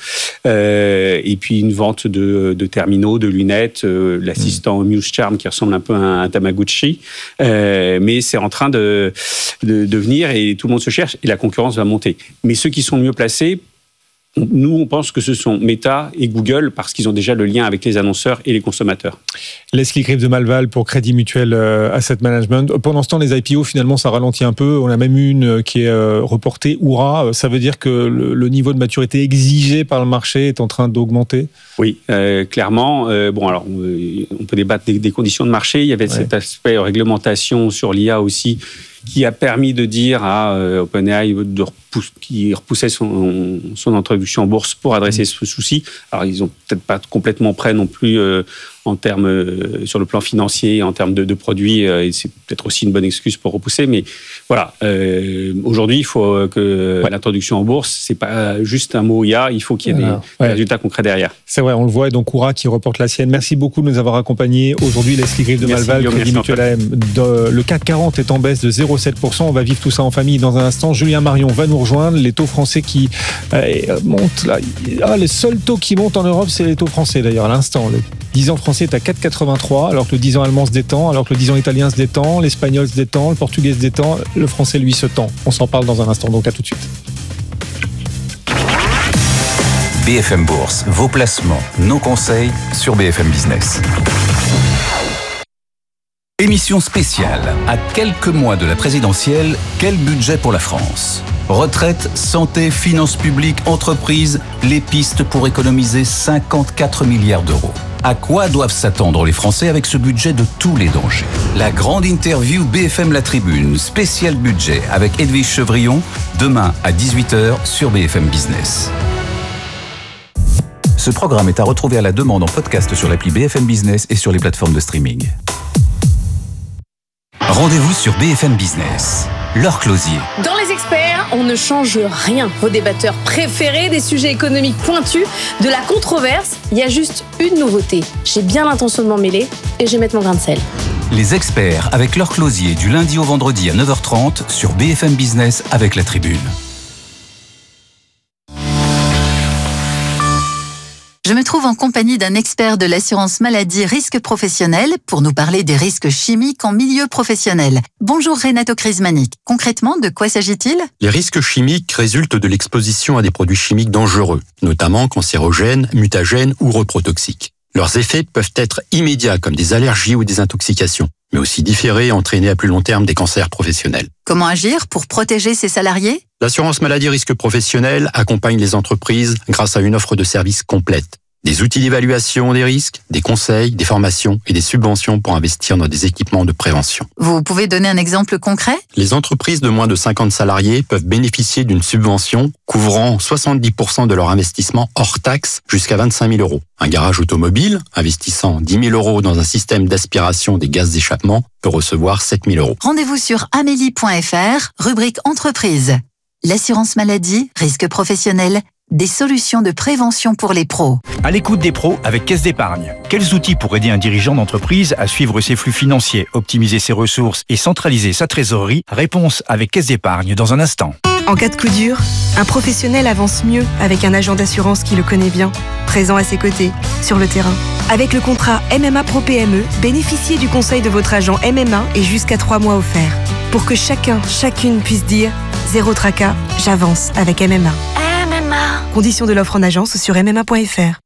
euh, et puis une vente de, de terminaux, de lunettes, euh, l'assistant mmh. Muse Charm qui ressemble un peu à un Tamagotchi. Euh, mais c'est en train de, de, de venir et tout le monde se cherche et la concurrence va monter. Mais ceux qui sont mieux placés, nous, on pense que ce sont Meta et Google parce qu'ils ont déjà le lien avec les annonceurs et les consommateurs. Leslie Griff de Malval pour Crédit Mutuel Asset Management. Pendant ce temps, les I P O, finalement, ça ralentit un peu. On a même une qui est reportée, Oura. Ça veut dire que le, le niveau de maturité exigé par le marché est en train d'augmenter ? Oui, euh, clairement. Euh, bon, alors, on peut débattre des, des conditions de marché. Il y avait ouais. cet aspect réglementation sur l'I A aussi, qui a permis de dire à euh, OpenAI de repousse, qui repoussait son, son introduction en bourse pour adresser mmh. ce souci. Alors, ils n'ont peut-être pas complètement prêt non plus euh, en termes, euh, sur le plan financier, en termes de, de produits, euh, et c'est peut-être aussi une bonne excuse pour repousser. Mais voilà, euh, aujourd'hui, il faut que ouais. l'introduction en bourse, c'est pas juste un mot I A, il faut qu'il y ait voilà. des ouais. résultats concrets derrière. C'est vrai, on le voit. Et donc, Oura qui reporte la sienne. Merci beaucoup de nous avoir accompagnés. Aujourd'hui, Leslie Griff de merci, Malval, Crédit Mutuel A M. Le C A C quarante est en baisse de zéro virgule sept pour cent. On va vivre tout ça en famille dans un instant. Julien Marion va nous rejoindre. Les taux français qui euh, montent là. Ah, les seuls taux qui montent en Europe, c'est les taux français d'ailleurs à l'instant. Le dix ans français est à quatre virgule quatre-vingt-trois, alors que le dix ans allemand se détend, alors que le dix ans italien se détend, l'espagnol se détend, le portugais se détend, le français lui se tend. On s'en parle dans un instant, donc à tout de suite. B F M Bourse, vos placements, nos conseils sur B F M Business. Émission spéciale. À quelques mois de la présidentielle, quel budget pour la France ? Retraite, santé, finances publiques, entreprises, les pistes pour économiser cinquante-quatre milliards d'euros. À quoi doivent s'attendre les Français avec ce budget de tous les dangers ? La grande interview B F M La Tribune, spécial budget avec Edwige Chevrillon, demain à dix-huit heures sur B F M Business. Ce programme est à retrouver à la demande en podcast sur l'appli B F M Business et sur les plateformes de streaming. Rendez-vous sur B F M Business. Laure Closier. Dans Les Experts, on ne change rien. Vos débatteurs préférés, des sujets économiques pointus, de la controverse, il y a juste une nouveauté. J'ai bien l'intention de m'en mêler et je vais mettre mon grain de sel. Les Experts avec Laure Closier du lundi au vendredi à neuf heures trente sur B F M Business avec La Tribune. Je me trouve en compagnie d'un expert de l'assurance maladie risque professionnel pour nous parler des risques chimiques en milieu professionnel. Bonjour Renato Crismanic. Concrètement, de quoi s'agit-il ? Les risques chimiques résultent de l'exposition à des produits chimiques dangereux, notamment cancérogènes, mutagènes ou reprotoxiques. Leurs effets peuvent être immédiats comme des allergies ou des intoxications, mais aussi différés et entraîner à plus long terme des cancers professionnels. Comment agir pour protéger ses salariés ? L'assurance maladie risque professionnel accompagne les entreprises grâce à une offre de services complète. Des outils d'évaluation des risques, des conseils, des formations et des subventions pour investir dans des équipements de prévention. Vous pouvez donner un exemple concret ? Les entreprises de moins de cinquante salariés peuvent bénéficier d'une subvention couvrant soixante-dix pour cent de leur investissement hors taxe jusqu'à vingt-cinq mille euros. Un garage automobile investissant dix mille euros dans un système d'aspiration des gaz d'échappement peut recevoir sept mille euros. Rendez-vous sur amélie point f r, rubrique entreprise. L'assurance maladie, risque professionnel, des solutions de prévention pour les pros. À l'écoute des pros avec Caisse d'Épargne. Quels outils pour aider un dirigeant d'entreprise à suivre ses flux financiers, optimiser ses ressources et centraliser sa trésorerie? Réponse avec Caisse d'Épargne dans un instant. En cas de coup dur, un professionnel avance mieux avec un agent d'assurance qui le connaît bien, présent à ses côtés, sur le terrain. Avec le contrat M M A Pro P M E, bénéficiez du conseil de votre agent M M A et jusqu'à trois mois offerts. Pour que chacun, chacune puisse dire « Zéro tracas, j'avance avec M M A ». M M A. Conditions de l'offre en agence sur m m a point f r.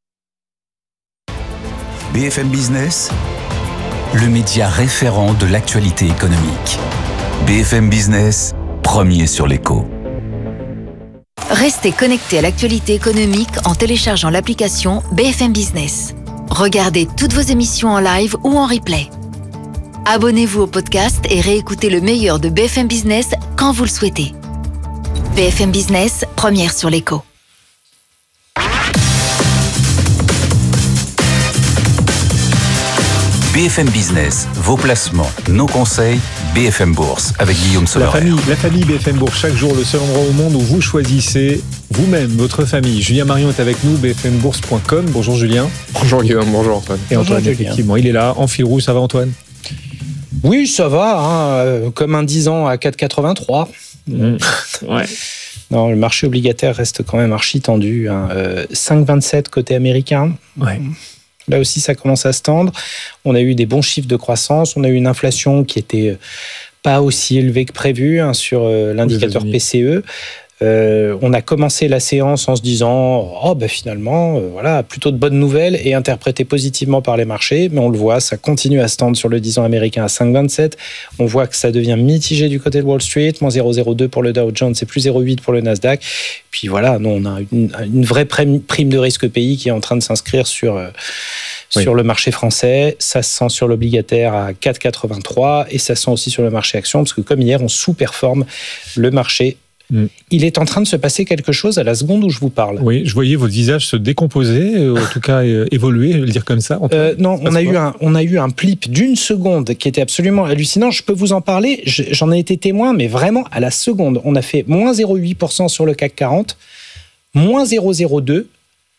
B F M Business, le média référent de l'actualité économique. B F M Business, premier sur l'écho. Restez connectés à l'actualité économique en téléchargeant l'application B F M Business. Regardez toutes vos émissions en live ou en replay. Abonnez-vous au podcast et réécoutez le meilleur de B F M Business quand vous le souhaitez. B F M Business, première sur l'écho. B F M Business, vos placements, nos conseils, B F M Bourse avec Guillaume Soler. La famille, la famille B F M Bourse, chaque jour, le seul endroit au monde où vous choisissez vous-même, votre famille. Julien Marion est avec nous, b f m bourse point com. Bonjour Julien. Bonjour Guillaume, bonjour Antoine. Et Antoine, bonjour, effectivement, il est là, en fil rouge, ça va Antoine? Oui, ça va, hein, comme un dix ans à quatre virgule quatre-vingt-trois. Mmh. Ouais. Non, le marché obligataire reste quand même archi tendu. Hein. Euh, cinq virgule vingt-sept côté américain. Ouais. Là aussi, ça commence à se tendre. On a eu des bons chiffres de croissance. On a eu une inflation qui était pas aussi élevée que prévu hein, sur euh, l'indicateur P C E. Euh, on a commencé la séance en se disant oh ben finalement euh, voilà plutôt de bonnes nouvelles et interprété positivement par les marchés, mais on le voit, ça continue à se tendre sur le dix ans américain à cinq virgule vingt-sept. On voit que ça devient mitigé du côté de Wall Street, moins zéro virgule zéro deux pour le Dow Jones, c'est plus zéro virgule huit pour le Nasdaq. Puis voilà, nous on a une, une vraie prime de risque pays qui est en train de s'inscrire sur euh, Oui. sur le marché français. Ça se sent sur l'obligataire à quatre virgule quatre-vingt-trois et ça se sent aussi sur le marché action parce que comme hier on sous-performe le marché. Mm. Il est en train de se passer quelque chose à la seconde où je vous parle. Oui, je voyais votre visage se décomposer, euh, en tout cas euh, évoluer, je vais le dire comme ça. Euh, non, on a, eu un, on a eu un blip d'une seconde qui était absolument hallucinant. Je peux vous en parler, je, j'en ai été témoin, mais vraiment à la seconde. On a fait moins zéro virgule huit pour cent sur le C A C quarante, moins zéro virgule zéro deux,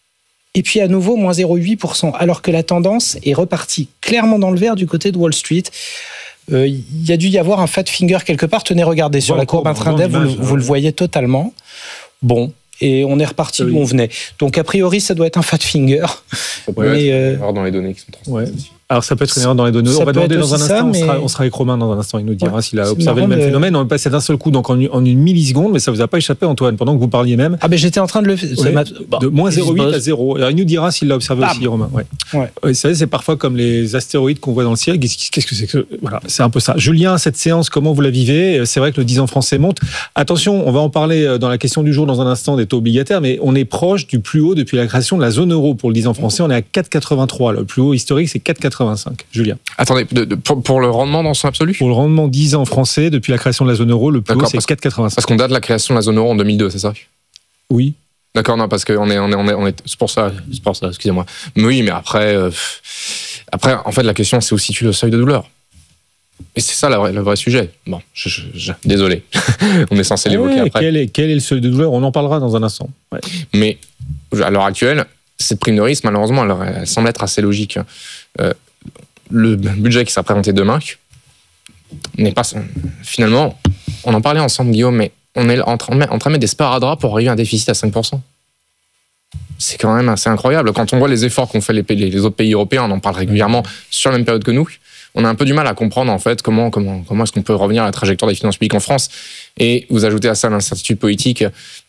et puis à nouveau moins zéro virgule huit pour cent, alors que la tendance est repartie clairement dans le vert du côté de Wall Street. Il euh, y a dû y avoir un fat finger quelque part. Tenez, regardez, sur bon, la courbe intraday, vous, vous, vous le voyez totalement. Bon, et on est reparti oui. d'où on venait. Donc, a priori, ça doit être un fat finger. Ça pourrait mais, être euh... une erreur dans les données qui sont transmises. Ouais. Alors, ça peut être une erreur dans les données. Ça on va demander dans un instant, ça, mais... on, sera, on sera avec Romain dans un instant, il nous dira ouais. s'il a observé le même de... phénomène. On est passé d'un seul coup, donc en une, en une milliseconde, mais ça vous a pas échappé, Antoine, pendant que vous parliez même. Ah, ben j'étais en train de le faire. Ouais. Bon. De moins zéro virgule huit à zéro. Alors, il nous dira s'il l'a observé Bam. aussi, Romain. Ouais. Ouais. Ouais, c'est, c'est parfois comme les astéroïdes qu'on voit dans le ciel. Qu'est-ce que c'est que voilà, c'est un peu ça. Julien, cette séance, comment vous la vivez? C'est vrai que le dix ans français monte. Attention, on va en parler dans la question du jour dans un instant des taux obligataires, mais on est proche du plus haut depuis la création de la zone euro pour le dix ans français. On est à quatre virgule quatre-vingt-trois. Le plus haut historique, c'est quatre virgule quatre-vingt-cinq. Julien. Attendez, de, de, pour, pour le rendement dans son absolu? Pour le rendement dix ans français, depuis la création de la zone euro, le plus D'accord, haut, c'est quatre virgule quatre-vingt-cinq. Parce qu'on date de la création de la zone euro en deux mille deux, c'est ça? Oui. D'accord, non, parce qu'on est, on est, on est, on est, c'est pour ça, c'est pour ça, excusez-moi. Mais oui, mais après, euh, après, en fait, la question, c'est où situe le seuil de douleur. Et c'est ça le vrai, le vrai sujet. Bon, je, je, je, désolé, on est censé l'évoquer ouais, après. Quel est, quel est le seuil de douleur? On en parlera dans un instant. Ouais. Mais à l'heure actuelle, cette prime de risque, malheureusement, elle, elle semble être assez logique. Euh, le budget qui sera présenté demain n'est pas... Finalement, on en parlait ensemble, Guillaume, mais on est en train, en train de mettre des sparadraps pour arriver à un déficit à cinq pour cent. C'est quand même assez incroyable. Quand on voit les efforts qu'ont fait les, les, les autres pays européens, on en parle régulièrement sur la même période que nous, on a un peu du mal à comprendre en fait comment, comment, comment est-ce qu'on peut revenir à la trajectoire des finances publiques en France. Et vous ajoutez à ça l'incertitude politique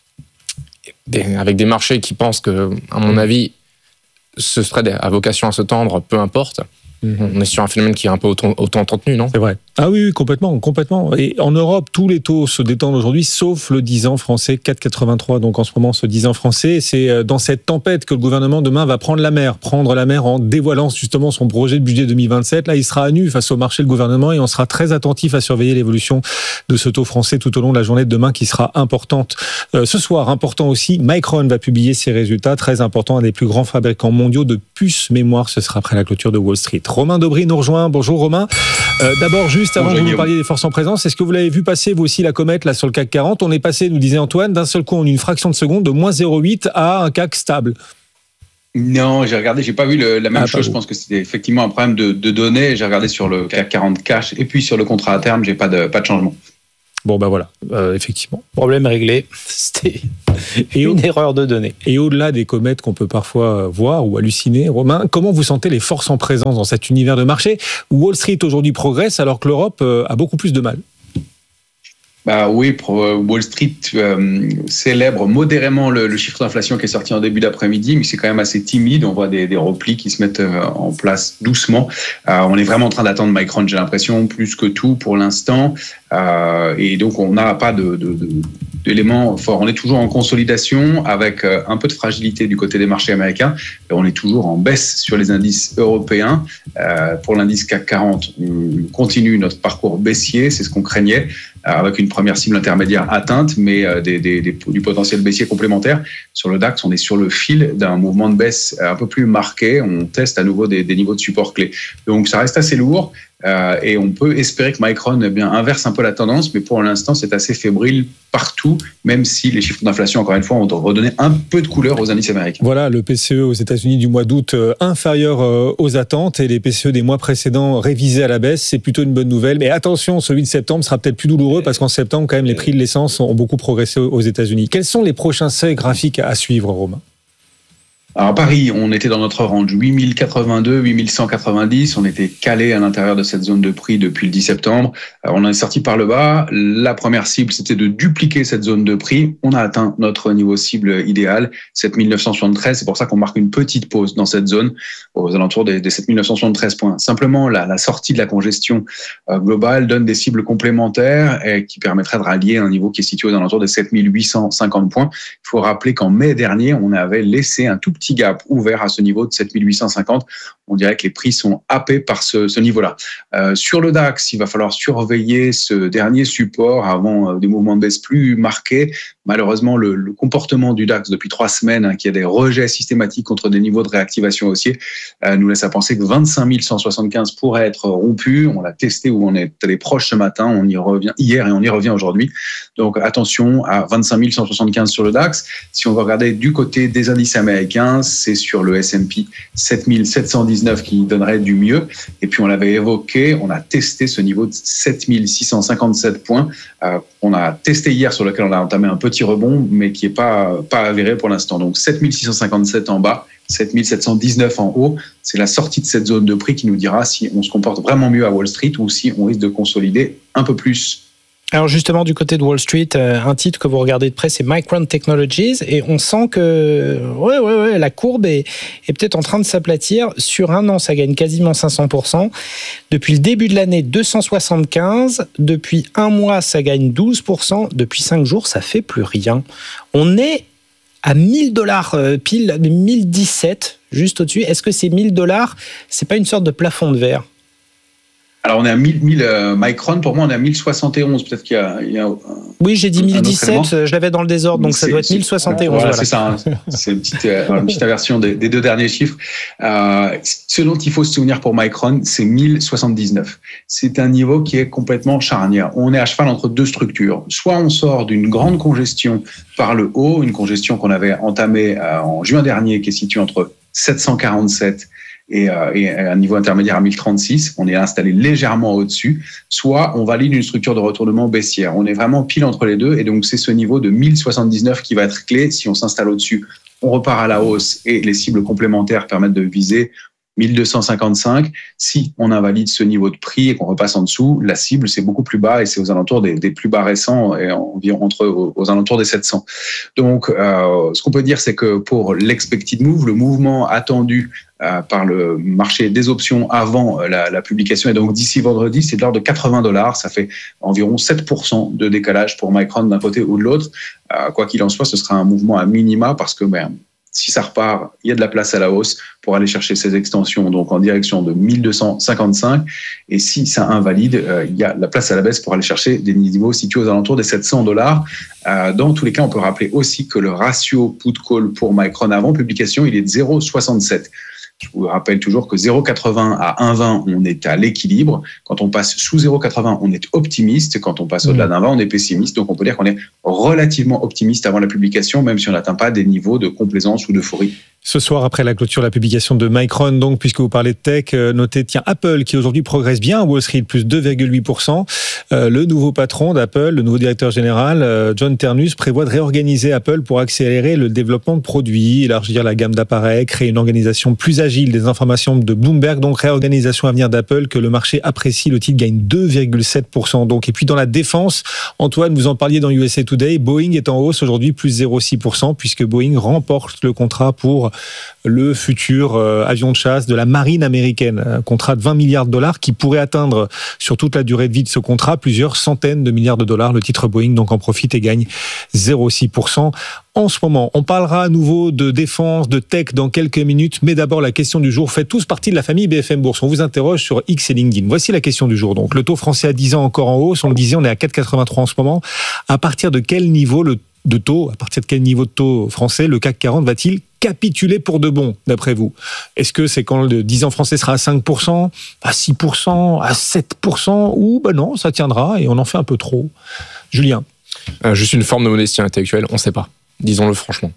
des, avec des marchés qui pensent que, à mon avis, ce spread a vocation à se tendre, peu importe. Mmh. On est sur un phénomène qui est un peu autant, autant entretenu, non? C'est vrai. Ah oui, oui, complètement, complètement. Et en Europe, tous les taux se détendent aujourd'hui, sauf le dix ans français, quatre virgule quatre-vingt-trois. Donc en ce moment, ce dix ans français, c'est dans cette tempête que le gouvernement demain va prendre la mer, prendre la mer en dévoilant justement son projet de budget deux mille vingt-sept. Là, il sera à nu face au marché, le gouvernement, et on sera très attentif à surveiller l'évolution de ce taux français tout au long de la journée de demain, qui sera importante. Euh, ce soir, important aussi, Micron va publier ses résultats, très importants, un des plus grands fabricants mondiaux de puces mémoire. Ce sera après la clôture de Wall Street. Romain Daubry nous rejoint. Bonjour Romain. Euh, d'abord, juste Juste avant que vous nous parliez des forces en présence, est-ce que vous l'avez vu passer, vous aussi, la comète là sur le C A C quarante? On est passé, nous disait Antoine, d'un seul coup en une fraction de seconde de moins zéro virgule huit à un C A C stable. Non, j'ai regardé, j'ai pas vu le, la même ah, chose. Je pense que c'était effectivement un problème de, de données. J'ai regardé sur le C A C quarante cash et puis sur le contrat à terme, j'ai pas de, pas de changement. Bon, ben voilà, euh, effectivement. Problème réglé. C'était et une au... erreur de données. Et au-delà des comètes qu'on peut parfois voir ou halluciner, Romain, comment vous sentez les forces en présence dans cet univers de marché où Wall Street aujourd'hui progresse alors que l'Europe a beaucoup plus de mal? Bah oui, Wall Street euh, célèbre modérément le, le chiffre d'inflation qui est sorti en début d'après-midi, mais c'est quand même assez timide. On voit des, des replis qui se mettent euh, en place doucement. Euh, on est vraiment en train d'attendre Micron, j'ai l'impression, plus que tout pour l'instant. Euh, et donc, on n'a pas de, de, de, d'éléments forts. On est toujours en consolidation avec euh, un peu de fragilité du côté des marchés américains. Et on est toujours en baisse sur les indices européens. Euh, pour l'indice C A C quarante, on continue notre parcours baissier, c'est ce qu'on craignait, avec une première cible intermédiaire atteinte, mais des, des, des, du potentiel baissier complémentaire. Sur le DAX, on est sur le fil d'un mouvement de baisse un peu plus marqué. On teste à nouveau des, des niveaux de support clés. Donc, ça reste assez lourd. Euh, et on peut espérer que Micron eh bien, inverse un peu la tendance, mais pour l'instant, c'est assez fébrile partout, même si les chiffres d'inflation, encore une fois, ont redonné un peu de couleur aux indices américains. Voilà, le P C E aux États-Unis du mois d'août euh, inférieur euh, aux attentes et les P C E des mois précédents révisés à la baisse, c'est plutôt une bonne nouvelle. Mais attention, celui de septembre sera peut-être plus douloureux parce qu'en septembre, quand même, les prix de l'essence ont beaucoup progressé aux États-Unis. Quels sont les prochains seuils graphiques à suivre, Romain ? Alors à Paris, on était dans notre range huit mille quatre-vingt-deux, huit mille cent quatre-vingt-dix. On était calé à l'intérieur de cette zone de prix depuis le dix septembre. Alors on est sorti par le bas. La première cible, c'était de dupliquer cette zone de prix. On a atteint notre niveau cible idéal, sept mille neuf cent soixante-treize. C'est pour ça qu'on marque une petite pause dans cette zone, aux alentours des, des sept mille neuf cent soixante-treize points. Simplement, la, la sortie de la congestion euh, globale donne des cibles complémentaires et qui permettraient de rallier un niveau qui est situé aux alentours des sept mille huit cent cinquante points. Il faut rappeler qu'en mai dernier, on avait laissé un tout petit gap ouvert à ce niveau de sept mille huit cent cinquante. On dirait que les prix sont happés par ce, ce niveau-là. Euh, sur le DAX, il va falloir surveiller ce dernier support avant euh, des mouvements de baisse plus marqués. Malheureusement, le, le comportement du DAX depuis trois semaines, hein, qui a des rejets systématiques contre des niveaux de réactivation haussiers, euh, nous laisse à penser que vingt-cinq mille cent soixante-quinze pourrait être rompu. On l'a testé où on est allé proche ce matin, on y revient hier et on y revient aujourd'hui. Donc attention à vingt-cinq mille cent soixante-quinze sur le DAX. Si on va regarder du côté des indices américains, c'est sur le S and P sept mille sept cent dix-neuf qui donnerait du mieux. Et puis on l'avait évoqué, on a testé ce niveau de sept mille six cent cinquante-sept points. Euh, on a testé hier, sur lequel on a entamé un petit rebond, mais qui n'est pas, pas avéré pour l'instant. Donc sept mille six cent cinquante-sept en bas, sept mille sept cent dix-neuf en haut. C'est la sortie de cette zone de prix qui nous dira si on se comporte vraiment mieux à Wall Street ou si on risque de consolider un peu plus. Alors justement, du côté de Wall Street, un titre que vous regardez de près, c'est Micron Technologies, et on sent que ouais, ouais, ouais, la courbe est, est peut-être en train de s'aplatir. Sur un an, ça gagne quasiment cinq cents pour cent. Depuis le début de l'année, deux cent soixante-quinze. Depuis un mois, ça gagne douze pour cent. Depuis cinq jours, ça fait plus rien. On est à mille dollars pile, mille dix-sept, juste au-dessus. Est-ce que ces mille dollars, c'est pas une sorte de plafond de verre ? Alors, on est à mille, mille euh, Micron. Pour moi, on est à mille soixante et onze. Peut-être qu'il y a. Il y a un, oui, j'ai dit mille dix-sept. Je l'avais dans le désordre, donc c'est, ça doit être mille soixante et onze. Voilà, voilà. C'est ça. Hein. C'est une petite, euh, une petite inversion des, des deux derniers chiffres. Euh, ce dont il faut se souvenir pour Micron, c'est mille soixante-dix-neuf. C'est un niveau qui est complètement charnière. On est à cheval entre deux structures. Soit on sort d'une grande congestion par le haut, une congestion qu'on avait entamée euh, en juin dernier, qui est située entre sept cent quarante-sept et, euh, et un niveau intermédiaire à mille trente-six, on est installé légèrement au-dessus, soit on valide une structure de retournement baissière. On est vraiment pile entre les deux, et donc c'est ce niveau de mille soixante-dix-neuf qui va être clé. Si on s'installe au-dessus, on repart à la hausse et les cibles complémentaires permettent de viser mille deux cent cinquante-cinq. Si on invalide ce niveau de prix et qu'on repasse en dessous, la cible, c'est beaucoup plus bas et c'est aux alentours des, des plus bas récents, et environ entre, aux, aux alentours des sept cents. Donc, euh, ce qu'on peut dire, c'est que pour l'expected move, le mouvement attendu euh, par le marché des options avant la, la publication, et donc d'ici vendredi, c'est de l'ordre de quatre-vingts dollars. Ça fait environ sept pour cent de décalage pour Micron d'un côté ou de l'autre. Euh, quoi qu'il en soit, ce sera un mouvement à minima parce que, ben, si ça repart, il y a de la place à la hausse pour aller chercher ces extensions, donc en direction de mille deux cent cinquante-cinq. Et si ça invalide, euh, il y a de la place à la baisse pour aller chercher des niveaux situés aux alentours des sept cents dollars. Euh, dans tous les cas, on peut rappeler aussi que le ratio put-call pour Micron avant publication, il est de zéro virgule soixante-sept. Je vous rappelle toujours que zéro virgule quatre-vingts à un virgule vingt, on est à l'équilibre. Quand on passe sous zéro virgule quatre-vingts, on est optimiste. Quand on passe au-delà d'un vingt, on est pessimiste. Donc, on peut dire qu'on est relativement optimiste avant la publication, même si on n'atteint pas des niveaux de complaisance ou d'euphorie. Ce soir, après la clôture, la publication de Micron, donc, puisque vous parlez de tech, euh, notez, tiens, Apple, qui aujourd'hui progresse bien à Wall Street, plus deux virgule huit pour cent. Euh, le nouveau patron d'Apple, le nouveau directeur général, euh, John Ternus, prévoit de réorganiser Apple pour accélérer le développement de produits, élargir la gamme d'appareils, créer une organisation plus agile. Des informations de Bloomberg, donc réorganisation à venir d'Apple, que le marché apprécie. Le titre gagne deux virgule sept pour cent. Donc, et puis dans la défense, Antoine, vous en parliez dans U S A Today, Boeing est en hausse aujourd'hui, plus zéro virgule six pour cent, puisque Boeing remporte le contrat pour le futur euh, avion de chasse de la marine américaine. Un contrat de vingt milliards de dollars qui pourrait atteindre, sur toute la durée de vie de ce contrat, plusieurs centaines de milliards de dollars. Le titre Boeing donc en profite et gagne zéro virgule six pour cent. En ce moment, on parlera à nouveau de défense, de tech dans quelques minutes, mais d'abord la question du jour. Faites tous partie de la famille B F M Bourse. On vous interroge sur X et LinkedIn. Voici la question du jour. Donc, le taux français à dix ans encore en hausse. On le disait, on est à quatre virgule quatre-vingt-trois en ce moment. À partir de quel niveau le de taux, à partir de quel niveau de taux français le C A C quarante va-t-il capituler pour de bon, d'après vous? Est-ce que c'est quand le dix ans français sera à cinq pour cent, à six pour cent, à sept pour cent, ou ben non, ça tiendra et on en fait un peu trop? Julien? euh, Juste une forme de modestie intellectuelle, on ne sait pas. Disons-le franchement.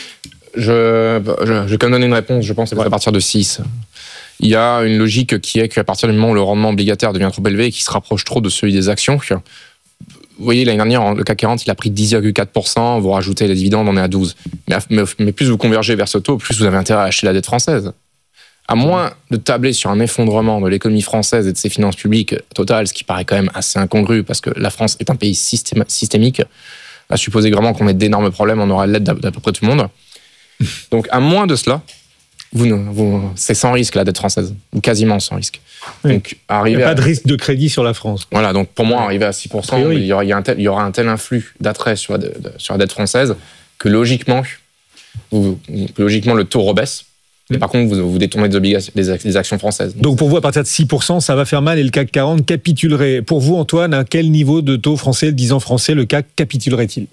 Je, je, je vais quand même donner une réponse, je pense, à partir de six. Il y a une logique qui est qu'à partir du moment où le rendement obligataire devient trop élevé et qu'il se rapproche trop de celui des actions, vous voyez, l'année dernière, le C A C quarante, il a pris dix virgule quatre pour cent, vous rajoutez les dividendes, on est à douze. Mais, mais, mais plus vous convergez vers ce taux, plus vous avez intérêt à acheter la dette française. À moins de tabler sur un effondrement de l'économie française et de ses finances publiques totales, ce qui paraît quand même assez incongru, parce que la France est un pays systém- systémique, à supposer vraiment qu'on ait d'énormes problèmes, on aura l'aide d'à, d'à peu près tout le monde. Donc, à moins de cela, vous, vous, c'est sans risque la dette française, ou quasiment sans risque. Oui. Donc, arriver il n'y a pas à... de risque de crédit sur la France. Voilà, donc pour moi, arriver à six pour cent, il y, aura, il, y a un tel, il y aura un tel influx d'attrait sur la, de, de, sur la dette française que logiquement, vous, que logiquement le taux rebaisse. Mais par contre, vous, vous détournez des, obligations, des, des actions françaises. Donc pour vous, à partir de six pour cent, ça va faire mal et le C A C quarante capitulerait. Pour vous, Antoine, à quel niveau de taux français, le dix ans français, le C A C capitulerait-il?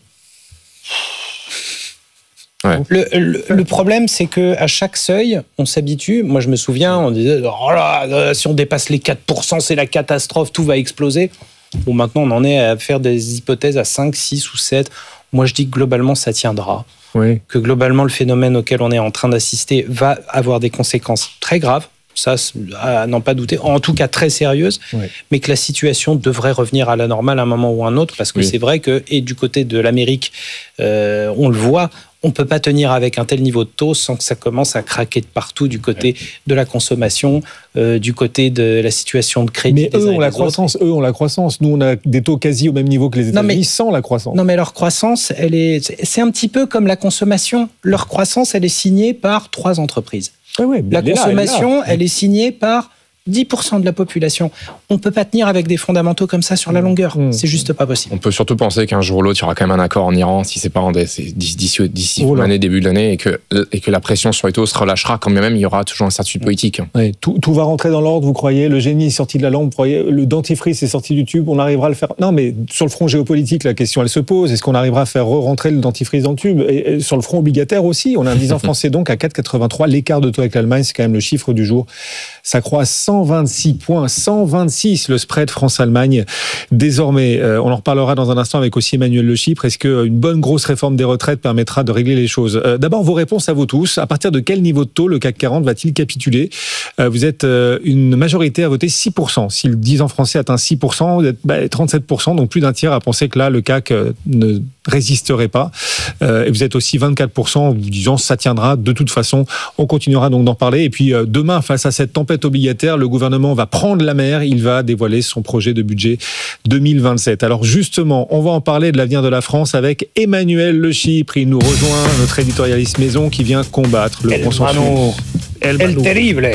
Ouais. Le, le, le problème, c'est qu'à chaque seuil, on s'habitue. Moi, je me souviens, on disait oh là, si on dépasse les quatre pour cent, c'est la catastrophe, tout va exploser. Bon, maintenant, on en est à faire des hypothèses à cinq, six ou sept. Moi, je dis que globalement, ça tiendra. Oui. Que globalement, le phénomène auquel on est en train d'assister va avoir des conséquences très graves. Ça, à n'en pas douter, en tout cas très sérieuse, oui. Mais que la situation devrait revenir à la normale à un moment ou à un autre, parce que oui. C'est vrai que, et du côté de l'Amérique, euh, on le voit, on ne peut pas tenir avec un tel niveau de taux sans que ça commence à craquer de partout, du côté oui. de la consommation, euh, du côté de la situation de crédit. Mais eux ont la croissance, autres. eux ont la croissance. Nous, on a des taux quasi au même niveau que les États-Unis, mais, sans la croissance. Non, mais leur croissance, elle est, c'est un petit peu comme la consommation. Leur croissance, elle est signée par trois entreprises. Ouais, ouais, la consommation, là, elle, elle est signée par dix pour cent de la population. On ne peut pas tenir avec des fondamentaux comme ça sur la longueur. Mmh. C'est juste pas possible. On peut surtout penser qu'un jour ou l'autre, il y aura quand même un accord en Iran, si c'est pas en d'ici, d'ici, d'ici oh l'année, début de l'année, et que, et que la pression sur les taux se relâchera quand même, il y aura toujours une incertitude politique. Oui, tout, tout va rentrer dans l'ordre, vous croyez? Le génie est sorti de la lampe, vous croyez? Le dentifrice est sorti du tube, on arrivera à le faire? Non, mais sur le front géopolitique, la question, elle se pose. Est-ce qu'on arrivera à faire re-rentrer le dentifrice dans le tube? Et, et sur le front obligataire aussi, on a un dix ans français donc à quatre virgule quatre-vingt-trois. L'écart de taux avec l'Allemagne, c'est quand même le chiffre du jour. Ça croît à cent vingt-six points. cent vingt-six le spread France-Allemagne désormais. Euh, on en reparlera dans un instant avec aussi Emmanuel Le Chypre. Est-ce qu'une bonne grosse réforme des retraites permettra de régler les choses? euh, D'abord, vos réponses à vous tous. À partir de quel niveau de taux le C A C quarante va-t-il capituler? euh, Vous êtes euh, une majorité à voter six pour cent. Si le dix ans français atteint six pour cent, vous êtes bah, trente-sept pour cent, donc plus d'un tiers à penser que là, le C A C euh, ne résisterait pas. Euh, et vous êtes aussi vingt-quatre pour cent en vous disant ça tiendra de toute façon. On continuera donc d'en parler. Et puis euh, demain, face à cette tempête obligataire, le gouvernement va prendre la mer. Il va dévoiler son projet de budget deux mille vingt-sept. Alors justement, on va en parler de l'avenir de la France avec Emmanuel Le Chypre. Il nous rejoint, notre éditorialiste maison qui vient combattre le consensus. El, El terrible.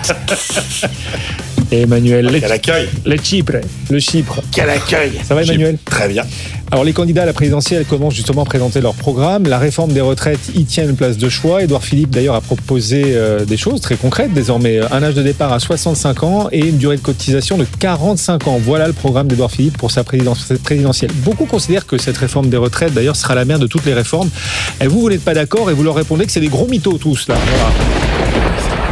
Emmanuel Quel accueil. Le Chypre. Le Chypre. Quel accueil. Ça va Emmanuel? Très bien. Alors les candidats à la présidentielle commencent justement à présenter leur programme. La réforme des retraites y tient une place de choix. Édouard Philippe d'ailleurs a proposé euh, des choses très concrètes désormais. Un âge de départ à soixante-cinq ans et une durée de cotisation de quarante-cinq ans. Voilà le programme d'Édouard Philippe pour sa présidentielle. Beaucoup considèrent que cette réforme des retraites d'ailleurs sera la mère de toutes les réformes. Et vous, vous n'êtes pas d'accord et vous leur répondez que c'est des gros mythos tous là. Voilà.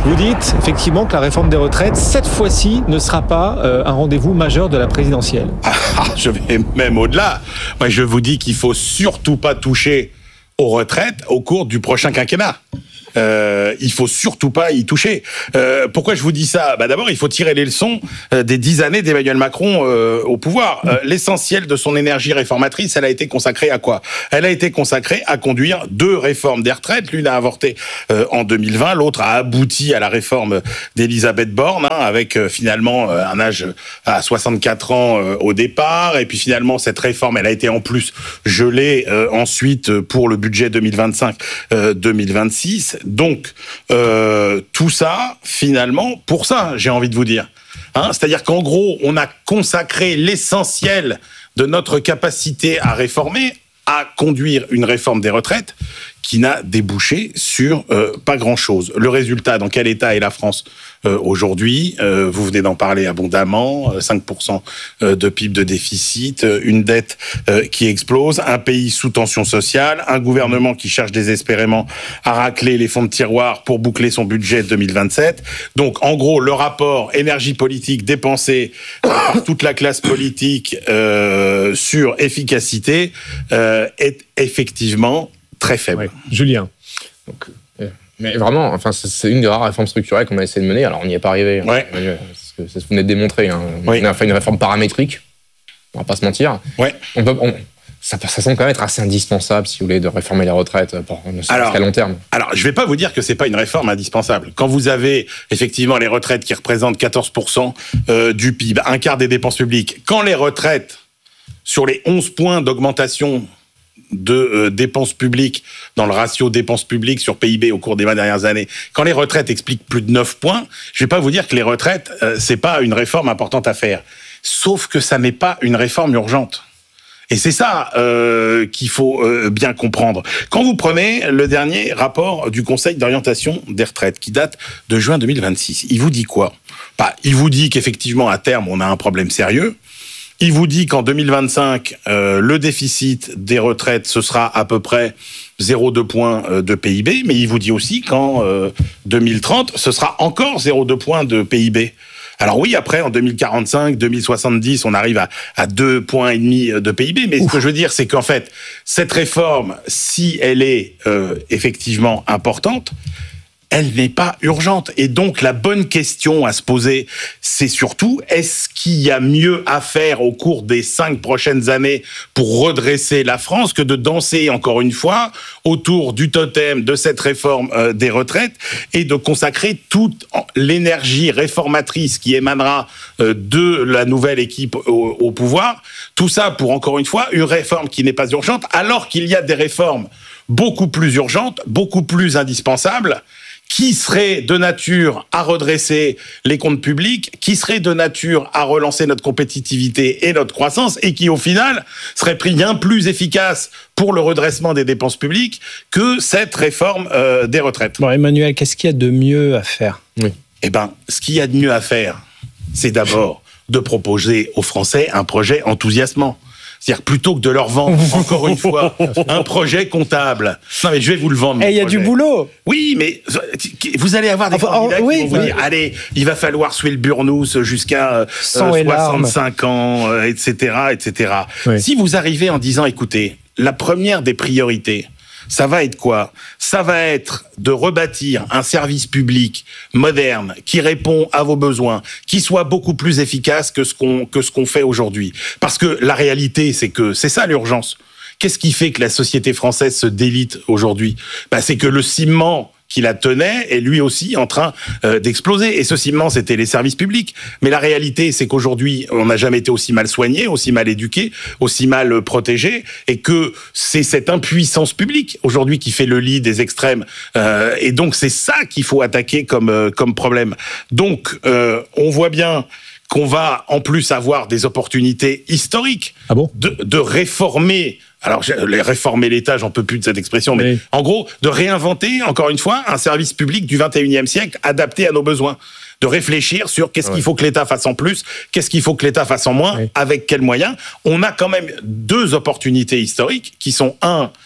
Vous dites effectivement que la réforme des retraites, cette fois-ci, ne sera pas euh, un rendez-vous majeur de la présidentielle. Ah, je vais même au-delà. Moi, je vous dis qu'il faut surtout pas toucher aux retraites au cours du prochain quinquennat. Euh, il faut surtout pas y toucher. Euh, pourquoi je vous dis ça ? Bah d'abord, il faut tirer les leçons euh, des dix années d'Emmanuel Macron euh, au pouvoir. Euh, l'essentiel de son énergie réformatrice, elle a été consacrée à quoi ? Elle a été consacrée à conduire deux réformes des retraites. L'une a avorté euh, en deux mille vingt, l'autre a abouti à la réforme d'Elisabeth Borne, hein, avec euh, finalement euh, un âge à soixante-quatre ans euh, au départ. Et puis finalement, cette réforme, elle a été en plus gelée euh, ensuite pour le budget deux mille vingt-cinq deux mille vingt-six. Donc, euh, tout ça, finalement, pour ça, j'ai envie de vous dire. Hein, c'est-à-dire qu'en gros, on a consacré l'essentiel de notre capacité à réformer, à conduire une réforme des retraites qui n'a débouché sur euh, pas grand-chose. Le résultat, dans quel état est la France euh, aujourd'hui ? euh, Vous venez d'en parler abondamment, euh, cinq pour cent de P I B de déficit, euh, une dette euh, qui explose, un pays sous tension sociale, un gouvernement qui cherche désespérément à racler les fonds de tiroir pour boucler son budget deux mille vingt-sept. Donc, en gros, le rapport énergie politique dépensé euh, par toute la classe politique euh, sur efficacité euh, est effectivement très faible. Ouais. Julien. Donc, euh, mais vraiment, enfin, c'est une des rares réformes structurelles qu'on a essayé de mener. Alors, on n'y est pas arrivé. Ouais. Hein, c'est ce que vous venez de démontrer. Hein. Oui. On a fait une réforme paramétrique. On va pas se mentir. Ouais. On peut, on, ça, ça semble quand même être assez indispensable, si vous voulez, de réformer les retraites pour ne serait-ce qu'à long terme. Alors, je vais pas vous dire que c'est pas une réforme indispensable. Quand vous avez effectivement les retraites qui représentent quatorze pour cent euh, du P I B, un quart des dépenses publiques, quand les retraites, sur les onze points d'augmentation de euh, dépenses publiques dans le ratio dépenses publiques sur P I B au cours des vingt dernières années, quand les retraites expliquent plus de neuf points, je vais pas vous dire que les retraites, euh, c'est pas une réforme importante à faire. Sauf que ça n'est pas une réforme urgente. Et c'est ça euh, qu'il faut euh, bien comprendre. Quand vous prenez le dernier rapport du Conseil d'orientation des retraites, qui date de juin deux mille vingt-six, il vous dit quoi ? Bah, il vous dit qu'effectivement, à terme, on a un problème sérieux. Il vous dit qu'en deux mille vingt-cinq, euh, le déficit des retraites, ce sera à peu près zéro virgule deux points de P I B, mais il vous dit aussi qu'en euh, deux mille trente, ce sera encore zéro virgule deux points de P I B. Alors oui, après, en deux mille quarante-cinq, deux mille soixante-dix, on arrive à, à deux points et demi de P I B, mais Ouf. Ce que je veux dire, c'est qu'en fait, cette réforme, si elle est euh, effectivement importante, elle n'est pas urgente. Et donc, la bonne question à se poser, c'est surtout, est-ce qu'il y a mieux à faire au cours des cinq prochaines années pour redresser la France que de danser, encore une fois, autour du totem de cette réforme euh, des retraites et de consacrer toute l'énergie réformatrice qui émanera euh, de la nouvelle équipe au, au pouvoir. Tout ça pour, encore une fois, une réforme qui n'est pas urgente, alors qu'il y a des réformes beaucoup plus urgentes, beaucoup plus indispensables, qui serait de nature à redresser les comptes publics, qui serait de nature à relancer notre compétitivité et notre croissance, et qui, au final, serait bien plus efficace pour le redressement des dépenses publiques que cette réforme euh, des retraites. Bon, Emmanuel, qu'est-ce qu'il y a de mieux à faire ? Oui. Eh ben, ce qu'il y a de mieux à faire, c'est d'abord de proposer aux Français un projet enthousiasmant. C'est-à-dire, plutôt que de leur vendre, encore une fois, un projet comptable. Non, mais je vais vous le vendre. Et il y a du boulot. Oui, mais vous allez avoir des enfin, candidats oh, oui, qui vont vous dire, allez, il va falloir suer le burnous jusqu'à euh, soixante-cinq ans, euh, et cetera, et cetera. Oui. Si vous arrivez en disant, écoutez, la première des priorités, ça va être quoi ? Ça va être de rebâtir un service public moderne qui répond à vos besoins, qui soit beaucoup plus efficace que ce qu'on que ce qu'on fait aujourd'hui. Parce que la réalité, c'est que c'est ça l'urgence. Qu'est-ce qui fait que la société française se délite aujourd'hui ? Bah, c'est que le ciment qui la tenait est lui aussi en train euh, d'exploser. Et ce ciment, c'était les services publics. Mais la réalité, c'est qu'aujourd'hui, on n'a jamais été aussi mal soigné, aussi mal éduqué, aussi mal protégé, et que c'est cette impuissance publique aujourd'hui qui fait le lit des extrêmes. Euh, et donc, c'est ça qu'il faut attaquer comme euh, comme problème. Donc, euh, on voit bien qu'on va en plus avoir des opportunités historiques ah bon de, de réformer. Alors, les réformer l'État, j'en peux plus de cette expression, mais oui. En gros, de réinventer, encore une fois, un service public du vingt et unième siècle adapté à nos besoins. De réfléchir sur qu'est-ce ouais. qu'il faut que l'État fasse en plus, qu'est-ce qu'il faut que l'État fasse en moins, oui. avec quels moyens. On a quand même deux opportunités historiques qui sont, un,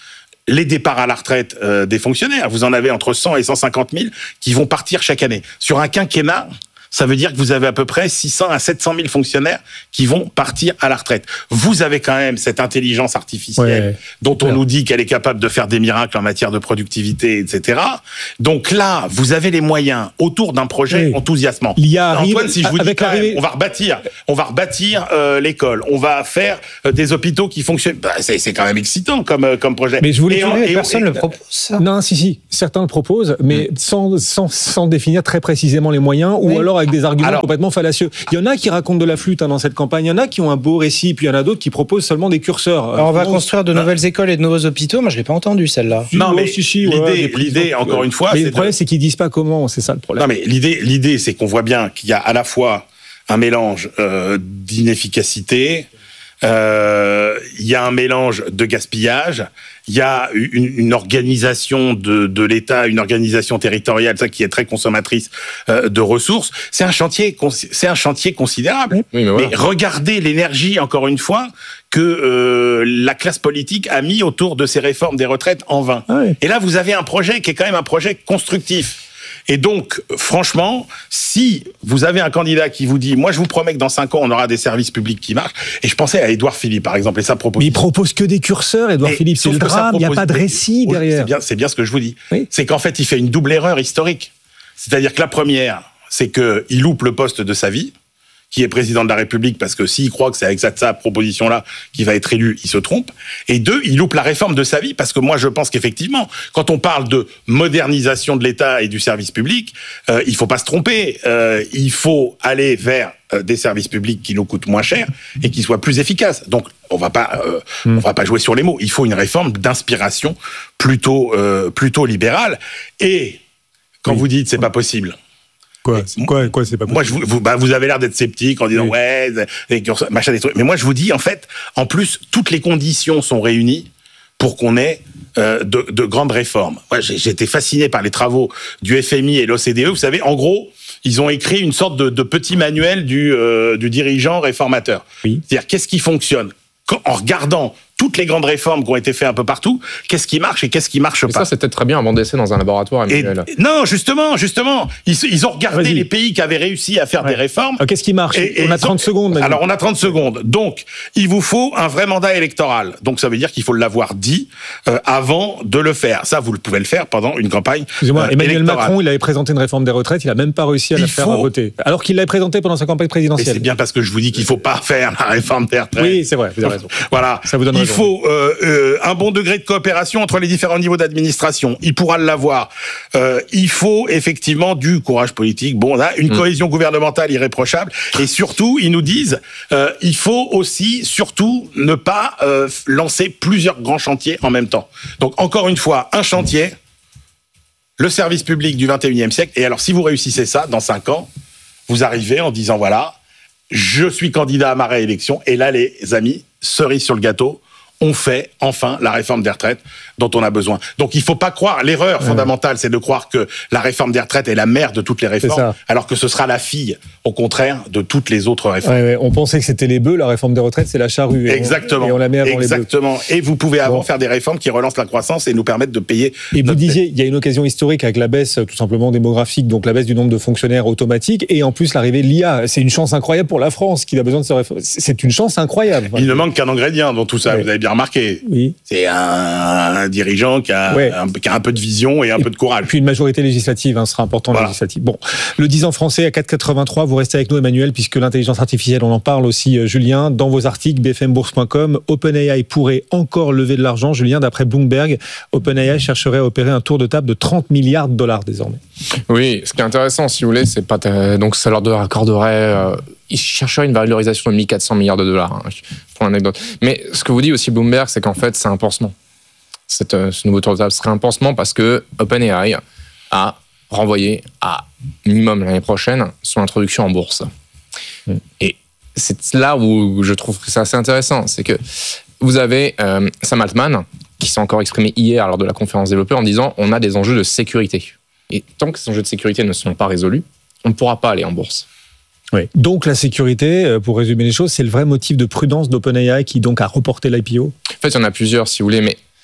les départs à la retraite euh, des fonctionnaires. Vous en avez entre cent et cent cinquante mille qui vont partir chaque année. Sur un quinquennat, ça veut dire que vous avez à peu près six cents à sept cent mille fonctionnaires qui vont partir à la retraite. Vous avez quand même cette intelligence artificielle ouais, dont on nous dit qu'elle est capable de faire des miracles en matière de productivité, et cetera. Donc là, vous avez les moyens autour d'un projet oui. enthousiasmant. L'I A arrive, Antoine, si je vous dis quand même, on va rebâtir, on va rebâtir euh, l'école, on va faire euh, des hôpitaux qui fonctionnent. Bah, c'est, c'est quand même excitant comme euh, comme projet. Mais je voulais dire, et personne ne le propose. Ça. Non, si si, certains le proposent, mais mmh. sans, sans sans définir très précisément les moyens, oui. ou alors avec des arguments alors, complètement fallacieux. Il y en a qui racontent de la flûte hein, dans cette campagne, il y en a qui ont un beau récit, puis il y en a d'autres qui proposent seulement des curseurs. Alors on va construire de nouvelles écoles et de nouveaux hôpitaux, moi je l'ai pas entendu celle-là. Non ouais, mais si, si, l'idée, ouais, l'idée encore une fois... Mais c'est le problème de... c'est qu'ils disent pas comment, c'est ça le problème. Non mais l'idée, l'idée c'est qu'on voit bien qu'il y a à la fois un mélange euh, d'inefficacité, euh, il y a un mélange de gaspillage, il y a une, une organisation de, de l'État, une organisation territoriale, ça qui est très consommatrice euh, de ressources. C'est un chantier, c'est un chantier considérable. Oui, mais, voilà. mais regardez l'énergie, encore une fois, que euh, la classe politique a mis autour de ces réformes des retraites en vain. Ah oui. Et là, vous avez un projet qui est quand même un projet constructif. Et donc, franchement, si vous avez un candidat qui vous dit « Moi, je vous promets que dans cinq ans, on aura des services publics qui marchent », et je pensais à Édouard Philippe, par exemple, et sa proposition. Mais il propose que des curseurs, Édouard Philippe, c'est le drame, il n'y a pas de récit oui, derrière. C'est bien, c'est bien ce que je vous dis. Oui. C'est qu'en fait, il fait une double erreur historique. C'est-à-dire que la première, c'est qu'il loupe le poste de sa vie, qui est président de la République, parce que s'il croit que c'est avec cette sa proposition-là qu'il va être élu, il se trompe. Et deux, il loupe la réforme de sa vie, parce que moi, je pense qu'effectivement, quand on parle de modernisation de l'État et du service public, euh, il faut pas se tromper. Euh, il faut aller vers euh, des services publics qui nous coûtent moins cher et qui soient plus efficaces. Donc, on va pas, euh, mmh. on va pas jouer sur les mots. Il faut une réforme d'inspiration plutôt, euh, plutôt libérale. Et quand oui. vous dites c'est pas possible. Quoi, c'est, quoi, quoi, c'est pas possible. Moi, je vous, vous, bah, vous avez l'air d'être sceptique en disant oui. ouais, les curseurs, machin des trucs. Mais moi, je vous dis en fait, en plus, toutes les conditions sont réunies pour qu'on ait euh, de, de grandes réformes. Moi, j'ai, j'ai été fasciné par les travaux du F M I et l'O C D E. Vous savez, en gros, ils ont écrit une sorte de, de petit manuel du, euh, du dirigeant réformateur. Oui. C'est-à-dire qu'est-ce qui fonctionne en regardant toutes les grandes réformes qui ont été faites un peu partout, qu'est-ce qui marche et qu'est-ce qui marche mais pas. Ça, c'était très bien avant d'essayer dans un laboratoire. Et, non, justement, justement, ils, ils ont regardé Vas-y. les pays qui avaient réussi à faire ouais. des réformes. Alors, qu'est-ce qui marche et, et On a trente ont... secondes. Alors, on a trente secondes. Donc, il vous faut un vrai mandat électoral. Donc, ça veut dire qu'il faut l'avoir dit euh, avant de le faire. Ça, vous pouvez le faire pendant une campagne Excusez-moi, euh, Emmanuel électorale. Macron, il avait présenté une réforme des retraites, il a même pas réussi à la il faire faut... voter. Alors qu'il l'avait présentée pendant sa campagne présidentielle. Mais c'est bien parce que je vous dis qu'il faut pas faire la réforme des retraites. Oui, c'est vrai, vous avez raison. Voilà. Ça vous donne il raison. faut euh, euh, un bon degré de coopération entre les différents niveaux d'administration. Il pourra l'avoir. Euh, il faut effectivement du courage politique. Bon, là, une mmh. cohésion gouvernementale irréprochable. Et surtout, ils nous disent, euh, il faut aussi, surtout, ne pas euh, lancer plusieurs grands chantiers en même temps. Donc, encore une fois, un chantier, le service public du vingt et unième siècle. Et alors, si vous réussissez ça, dans cinq ans, vous arrivez en disant, voilà, je suis candidat à ma réélection. Et là, les amis, cerise sur le gâteau, on fait enfin la réforme des retraites dont on a besoin. Donc il ne faut pas croire, l'erreur ouais. fondamentale, c'est de croire que la réforme des retraites est la mère de toutes les réformes, alors que ce sera la fille, au contraire, de toutes les autres réformes. Ouais, ouais. On pensait que c'était les bœufs, la réforme des retraites, c'est la charrue. Et Exactement. On, et on la met avant Exactement. les bœufs. Et vous pouvez avant bon. faire des réformes qui relancent la croissance et nous permettent de payer. Et vous disiez, il y a une occasion historique avec la baisse, tout simplement démographique, donc la baisse du nombre de fonctionnaires automatiques, et en plus l'arrivée de l'I A. C'est une chance incroyable pour la France qui a besoin de se réformer. C'est une chance incroyable. Il ne manque qu'un ingrédient dans tout ça, ouais. vous avez bien remarqué. Oui. C'est un, un dirigeant qui a, ouais. un, qui a un peu de vision et un et peu de courage. Et puis une majorité législative, hein, sera important voilà. législative. Bon, le dix ans français à quatre virgule quatre-vingt-trois, vous restez avec nous Emmanuel, puisque l'intelligence artificielle, on en parle aussi Julien, dans vos articles b f m bourse point com, OpenAI pourrait encore lever de l'argent. Julien, d'après Bloomberg, OpenAI chercherait à opérer un tour de table de trente milliards de dollars désormais. Oui, ce qui est intéressant, si vous voulez, c'est pas t- donc ça leur accorderait... Euh... Ils chercheraient une valorisation de mille quatre cents milliards de dollars, hein, pour l'anecdote. Mais ce que vous dit aussi Bloomberg, c'est qu'en fait, c'est un pansement. Cette, euh, ce nouveau tour de table serait un pansement parce que OpenAI a renvoyé à minimum l'année prochaine son introduction en bourse. Mmh. Et c'est là où je trouve que c'est assez intéressant. C'est que vous avez euh, Sam Altman, qui s'est encore exprimé hier lors de la conférence développeur en disant on a des enjeux de sécurité. Et tant que ces enjeux de sécurité ne sont pas résolus, on ne pourra pas aller en bourse. Oui. Donc la sécurité, pour résumer les choses, c'est le vrai motif de prudence d'OpenAI qui donc a reporté l'I P O. En fait, il y en a plusieurs, si vous voulez, mais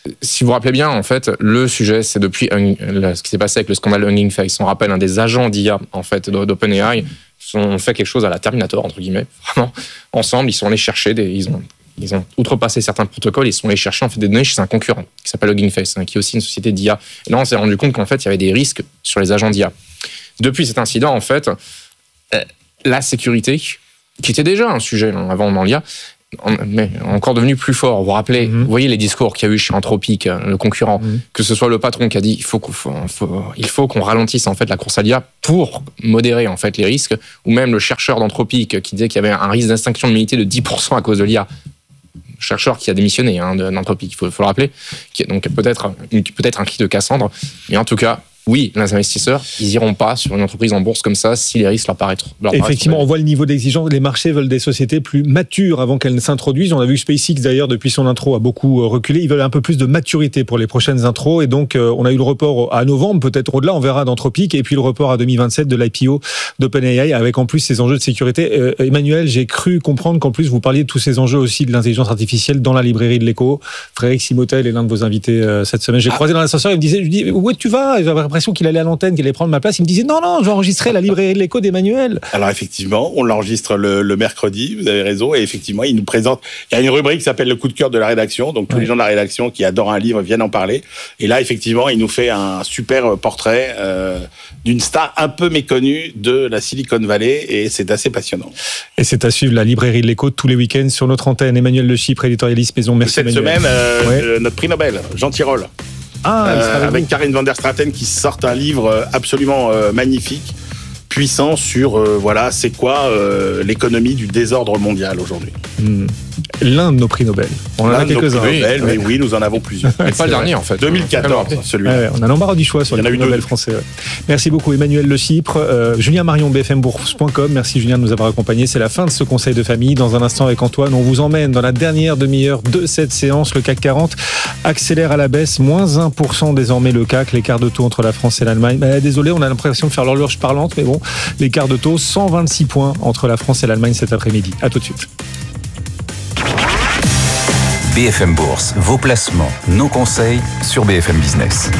si vous vous rappelez bien, en fait, le sujet, c'est depuis un, ce qui s'est passé avec le scandale Hugging Face. On rappelle, un des agents d'I A, en fait, d'OpenAI, ont fait quelque chose à la Terminator, entre guillemets. Vraiment, ensemble, ils sont allés chercher des, ils ont, ils ont outrepassé certains protocoles, ils sont allés chercher, en fait, des données chez un concurrent qui s'appelle Hugging Face, hein, qui est aussi une société d'I A. Et là, on s'est rendu compte qu'en fait, il y avait des risques sur les agents d'I A. Depuis cet incident, en fait, euh, la sécurité, qui était déjà un sujet hein, avant dans l'I A, mais encore devenu plus fort. Vous vous rappelez, mmh. vous voyez les discours qu'il y a eu chez Anthropic, le concurrent, mmh. que ce soit le patron qui a dit il faut qu'on, faut, faut, il faut qu'on ralentisse en fait la course à l'I A pour modérer en fait les risques, ou même le chercheur d'Anthropic qui disait qu'il y avait un risque d'extinction de l'humanité de dix pour cent à cause de l'I A. Chercheur qui a démissionné hein, d'Anthropic, il faut, faut le rappeler, qui est donc peut-être, peut-être un cri de Cassandre, mais en tout cas. Oui, les investisseurs, ils iront pas sur une entreprise en bourse comme ça si les risques leur paraissent trop. Effectivement, on voit le niveau d'exigence. Les marchés veulent des sociétés plus matures avant qu'elles ne s'introduisent. On a vu SpaceX d'ailleurs depuis son intro a beaucoup reculé. Ils veulent un peu plus de maturité pour les prochaines intros et donc on a eu le report à novembre, peut-être au-delà, on verra d'Anthropic et puis le report à deux mille vingt-sept de l'I P O d'OpenAI avec en plus ces enjeux de sécurité. Euh, Emmanuel, j'ai cru comprendre qu'en plus vous parliez de tous ces enjeux aussi de l'intelligence artificielle dans la librairie de l'Écho. Frédéric Simotel est l'un de vos invités euh, cette semaine. J'ai ah. croisé dans l'ascenseur, il me disait, je dis où tu vas ? J'avais l'impression qu'il allait à l'antenne, qu'il allait prendre ma place. Il me disait non, non, je vais enregistrer la librairie de l'Écho d'Emmanuel. Alors effectivement, on l'enregistre le, le mercredi, vous avez raison, et effectivement, il nous présente, il y a une rubrique qui s'appelle le coup de cœur de la rédaction, donc tous ouais. les gens de la rédaction qui adorent un livre viennent en parler. Et là, effectivement, il nous fait un super portrait euh, d'une star un peu méconnue de la Silicon Valley, et c'est assez passionnant. Et c'est à suivre la librairie de l'Écho tous les week-ends sur notre antenne. Emmanuel Le Chypre, éditorialiste maison. Merci Cette Emmanuel. semaine, euh, ouais. notre prix Nobel, Jean Tirole. Ah, euh, avec Karine van der Straten qui sort un livre absolument euh, magnifique, puissant sur euh, voilà, c'est quoi euh, l'économie du désordre mondial aujourd'hui. Mmh. L'un de nos prix Nobel. On en L'un a quelques-uns. Prix Nobel, ouais. mais oui, nous en avons plusieurs. Mais pas le dernier en fait. deux mille quatorze, celui-là. Ouais, on a l'embarras du choix sur les prix Nobel français. Ouais. Merci beaucoup Emmanuel Le Chypre, euh, Julien Marion, B F M bourse point com. Merci Julien de nous avoir accompagnés. C'est la fin de ce conseil de famille. Dans un instant avec Antoine, on vous emmène dans la dernière demi-heure de cette séance. Le C A C quarante accélère à la baisse, moins un pour cent désormais le C A C. L'écart de taux entre la France et l'Allemagne. Bah, désolé, on a l'impression de faire l'horloge parlante, mais bon, l'écart de taux, cent vingt-six points entre la France et l'Allemagne cet après-midi. À tout de suite. B F M Bourse, vos placements, nos conseils sur B F M Business.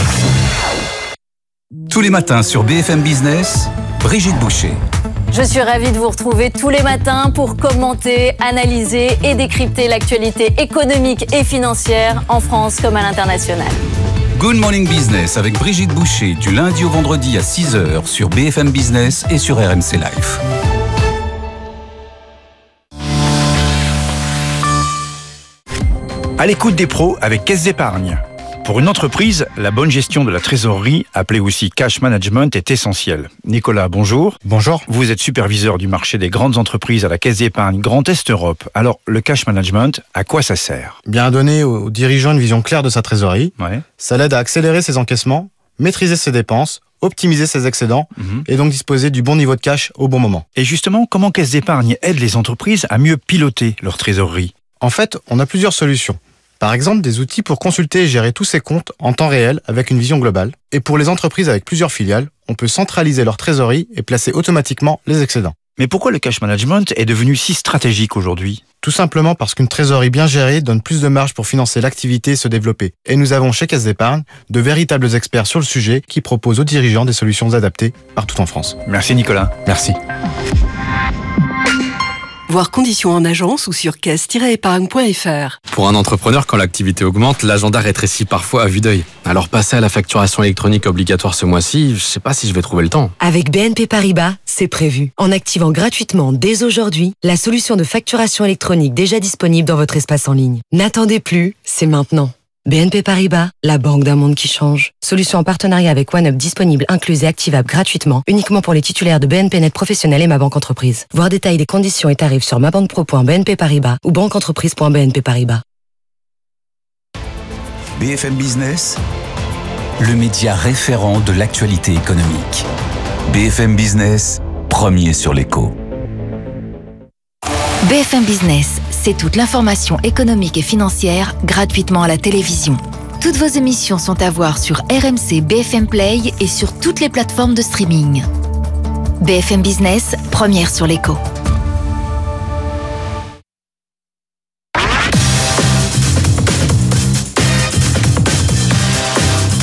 Tous les matins sur B F M Business, Brigitte Boucher. Je suis ravie de vous retrouver tous les matins pour commenter, analyser et décrypter l'actualité économique et financière en France comme à l'international. Good Morning Business avec Brigitte Boucher du lundi au vendredi à six heures sur B F M Business et sur R M C Live. À l'écoute des pros avec Caisse d'Épargne. Pour une entreprise, la bonne gestion de la trésorerie, appelée aussi cash management, est essentielle. Nicolas, bonjour. Bonjour. Vous êtes superviseur du marché des grandes entreprises à la Caisse d'Épargne Grand Est Europe. Alors, le cash management, à quoi ça sert ? Bien à donner aux dirigeants une vision claire de sa trésorerie. Ouais. Ça l'aide à accélérer ses encaissements, maîtriser ses dépenses, optimiser ses excédents mmh. et donc disposer du bon niveau de cash au bon moment. Et justement, comment Caisse d'Épargne aide les entreprises à mieux piloter leur trésorerie ? En fait, on a plusieurs solutions. Par exemple, des outils pour consulter et gérer tous ses comptes en temps réel avec une vision globale. Et pour les entreprises avec plusieurs filiales, on peut centraliser leur trésorerie et placer automatiquement les excédents. Mais pourquoi le cash management est devenu si stratégique aujourd'hui ? Tout simplement parce qu'une trésorerie bien gérée donne plus de marge pour financer l'activité et se développer. Et nous avons chez Caisse d'Épargne de véritables experts sur le sujet qui proposent aux dirigeants des solutions adaptées partout en France. Merci Nicolas. Merci. Voir conditions en agence ou sur caisse tiret épargne point f r. Pour un entrepreneur, quand l'activité augmente, l'agenda rétrécit parfois à vue d'œil. Alors passer à la facturation électronique obligatoire ce mois-ci, je sais pas si je vais trouver le temps. Avec B N P Paribas, c'est prévu. En activant gratuitement dès aujourd'hui la solution de facturation électronique déjà disponible dans votre espace en ligne. N'attendez plus, c'est maintenant. B N P Paribas, la banque d'un monde qui change. Solution en partenariat avec OneUp disponible, incluse et activable gratuitement, uniquement pour les titulaires de B N P Net Professionnel et Ma Banque Entreprise. Voir détails des conditions et tarifs sur ma banque pro point b n p paribas ou banque entreprise point b n p paribas. B F M Business, le média référent de l'actualité économique. B F M Business, premier sur l'écho. B F M Business, c'est toute l'information économique et financière gratuitement à la télévision. Toutes vos émissions sont à voir sur R M C B F M Play et sur toutes les plateformes de streaming. B F M Business, première sur l'écho.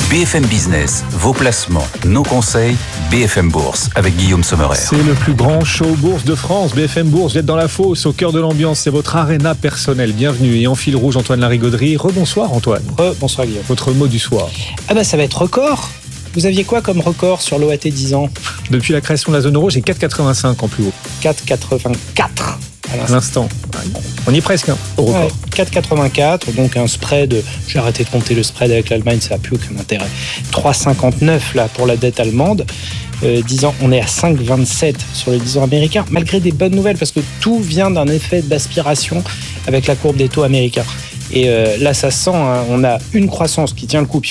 B F M Business, vos placements, nos conseils, B F M Bourse avec Guillaume Sommerer. C'est le plus grand show bourse de France. B F M Bourse, vous êtes dans la fosse, au cœur de l'ambiance. C'est votre aréna personnelle. Bienvenue. Et en fil rouge, Antoine Larigauderie. Rebonsoir Antoine. Rebonsoir Guillaume. Votre mot du soir. Ah bah ça va être record. Vous aviez quoi comme record sur l'O A T dix ans? Depuis la création de la zone euro, j'ai quatre virgule quatre-vingt-cinq en plus haut. quatre virgule quatre-vingt-quatre. À l'instant. On y est presque, hein, au record. Ouais, quatre virgule quatre-vingt-quatre, donc un spread, j'ai arrêté de compter le spread avec l'Allemagne, ça n'a plus aucun intérêt. trois virgule cinquante-neuf là pour la dette allemande. Euh, dix ans, on est à cinq virgule vingt-sept sur les dix ans américains, malgré des bonnes nouvelles, parce que tout vient d'un effet d'aspiration avec la courbe des taux américains. Et euh, là, ça sent, hein, on a une croissance qui tient le coup.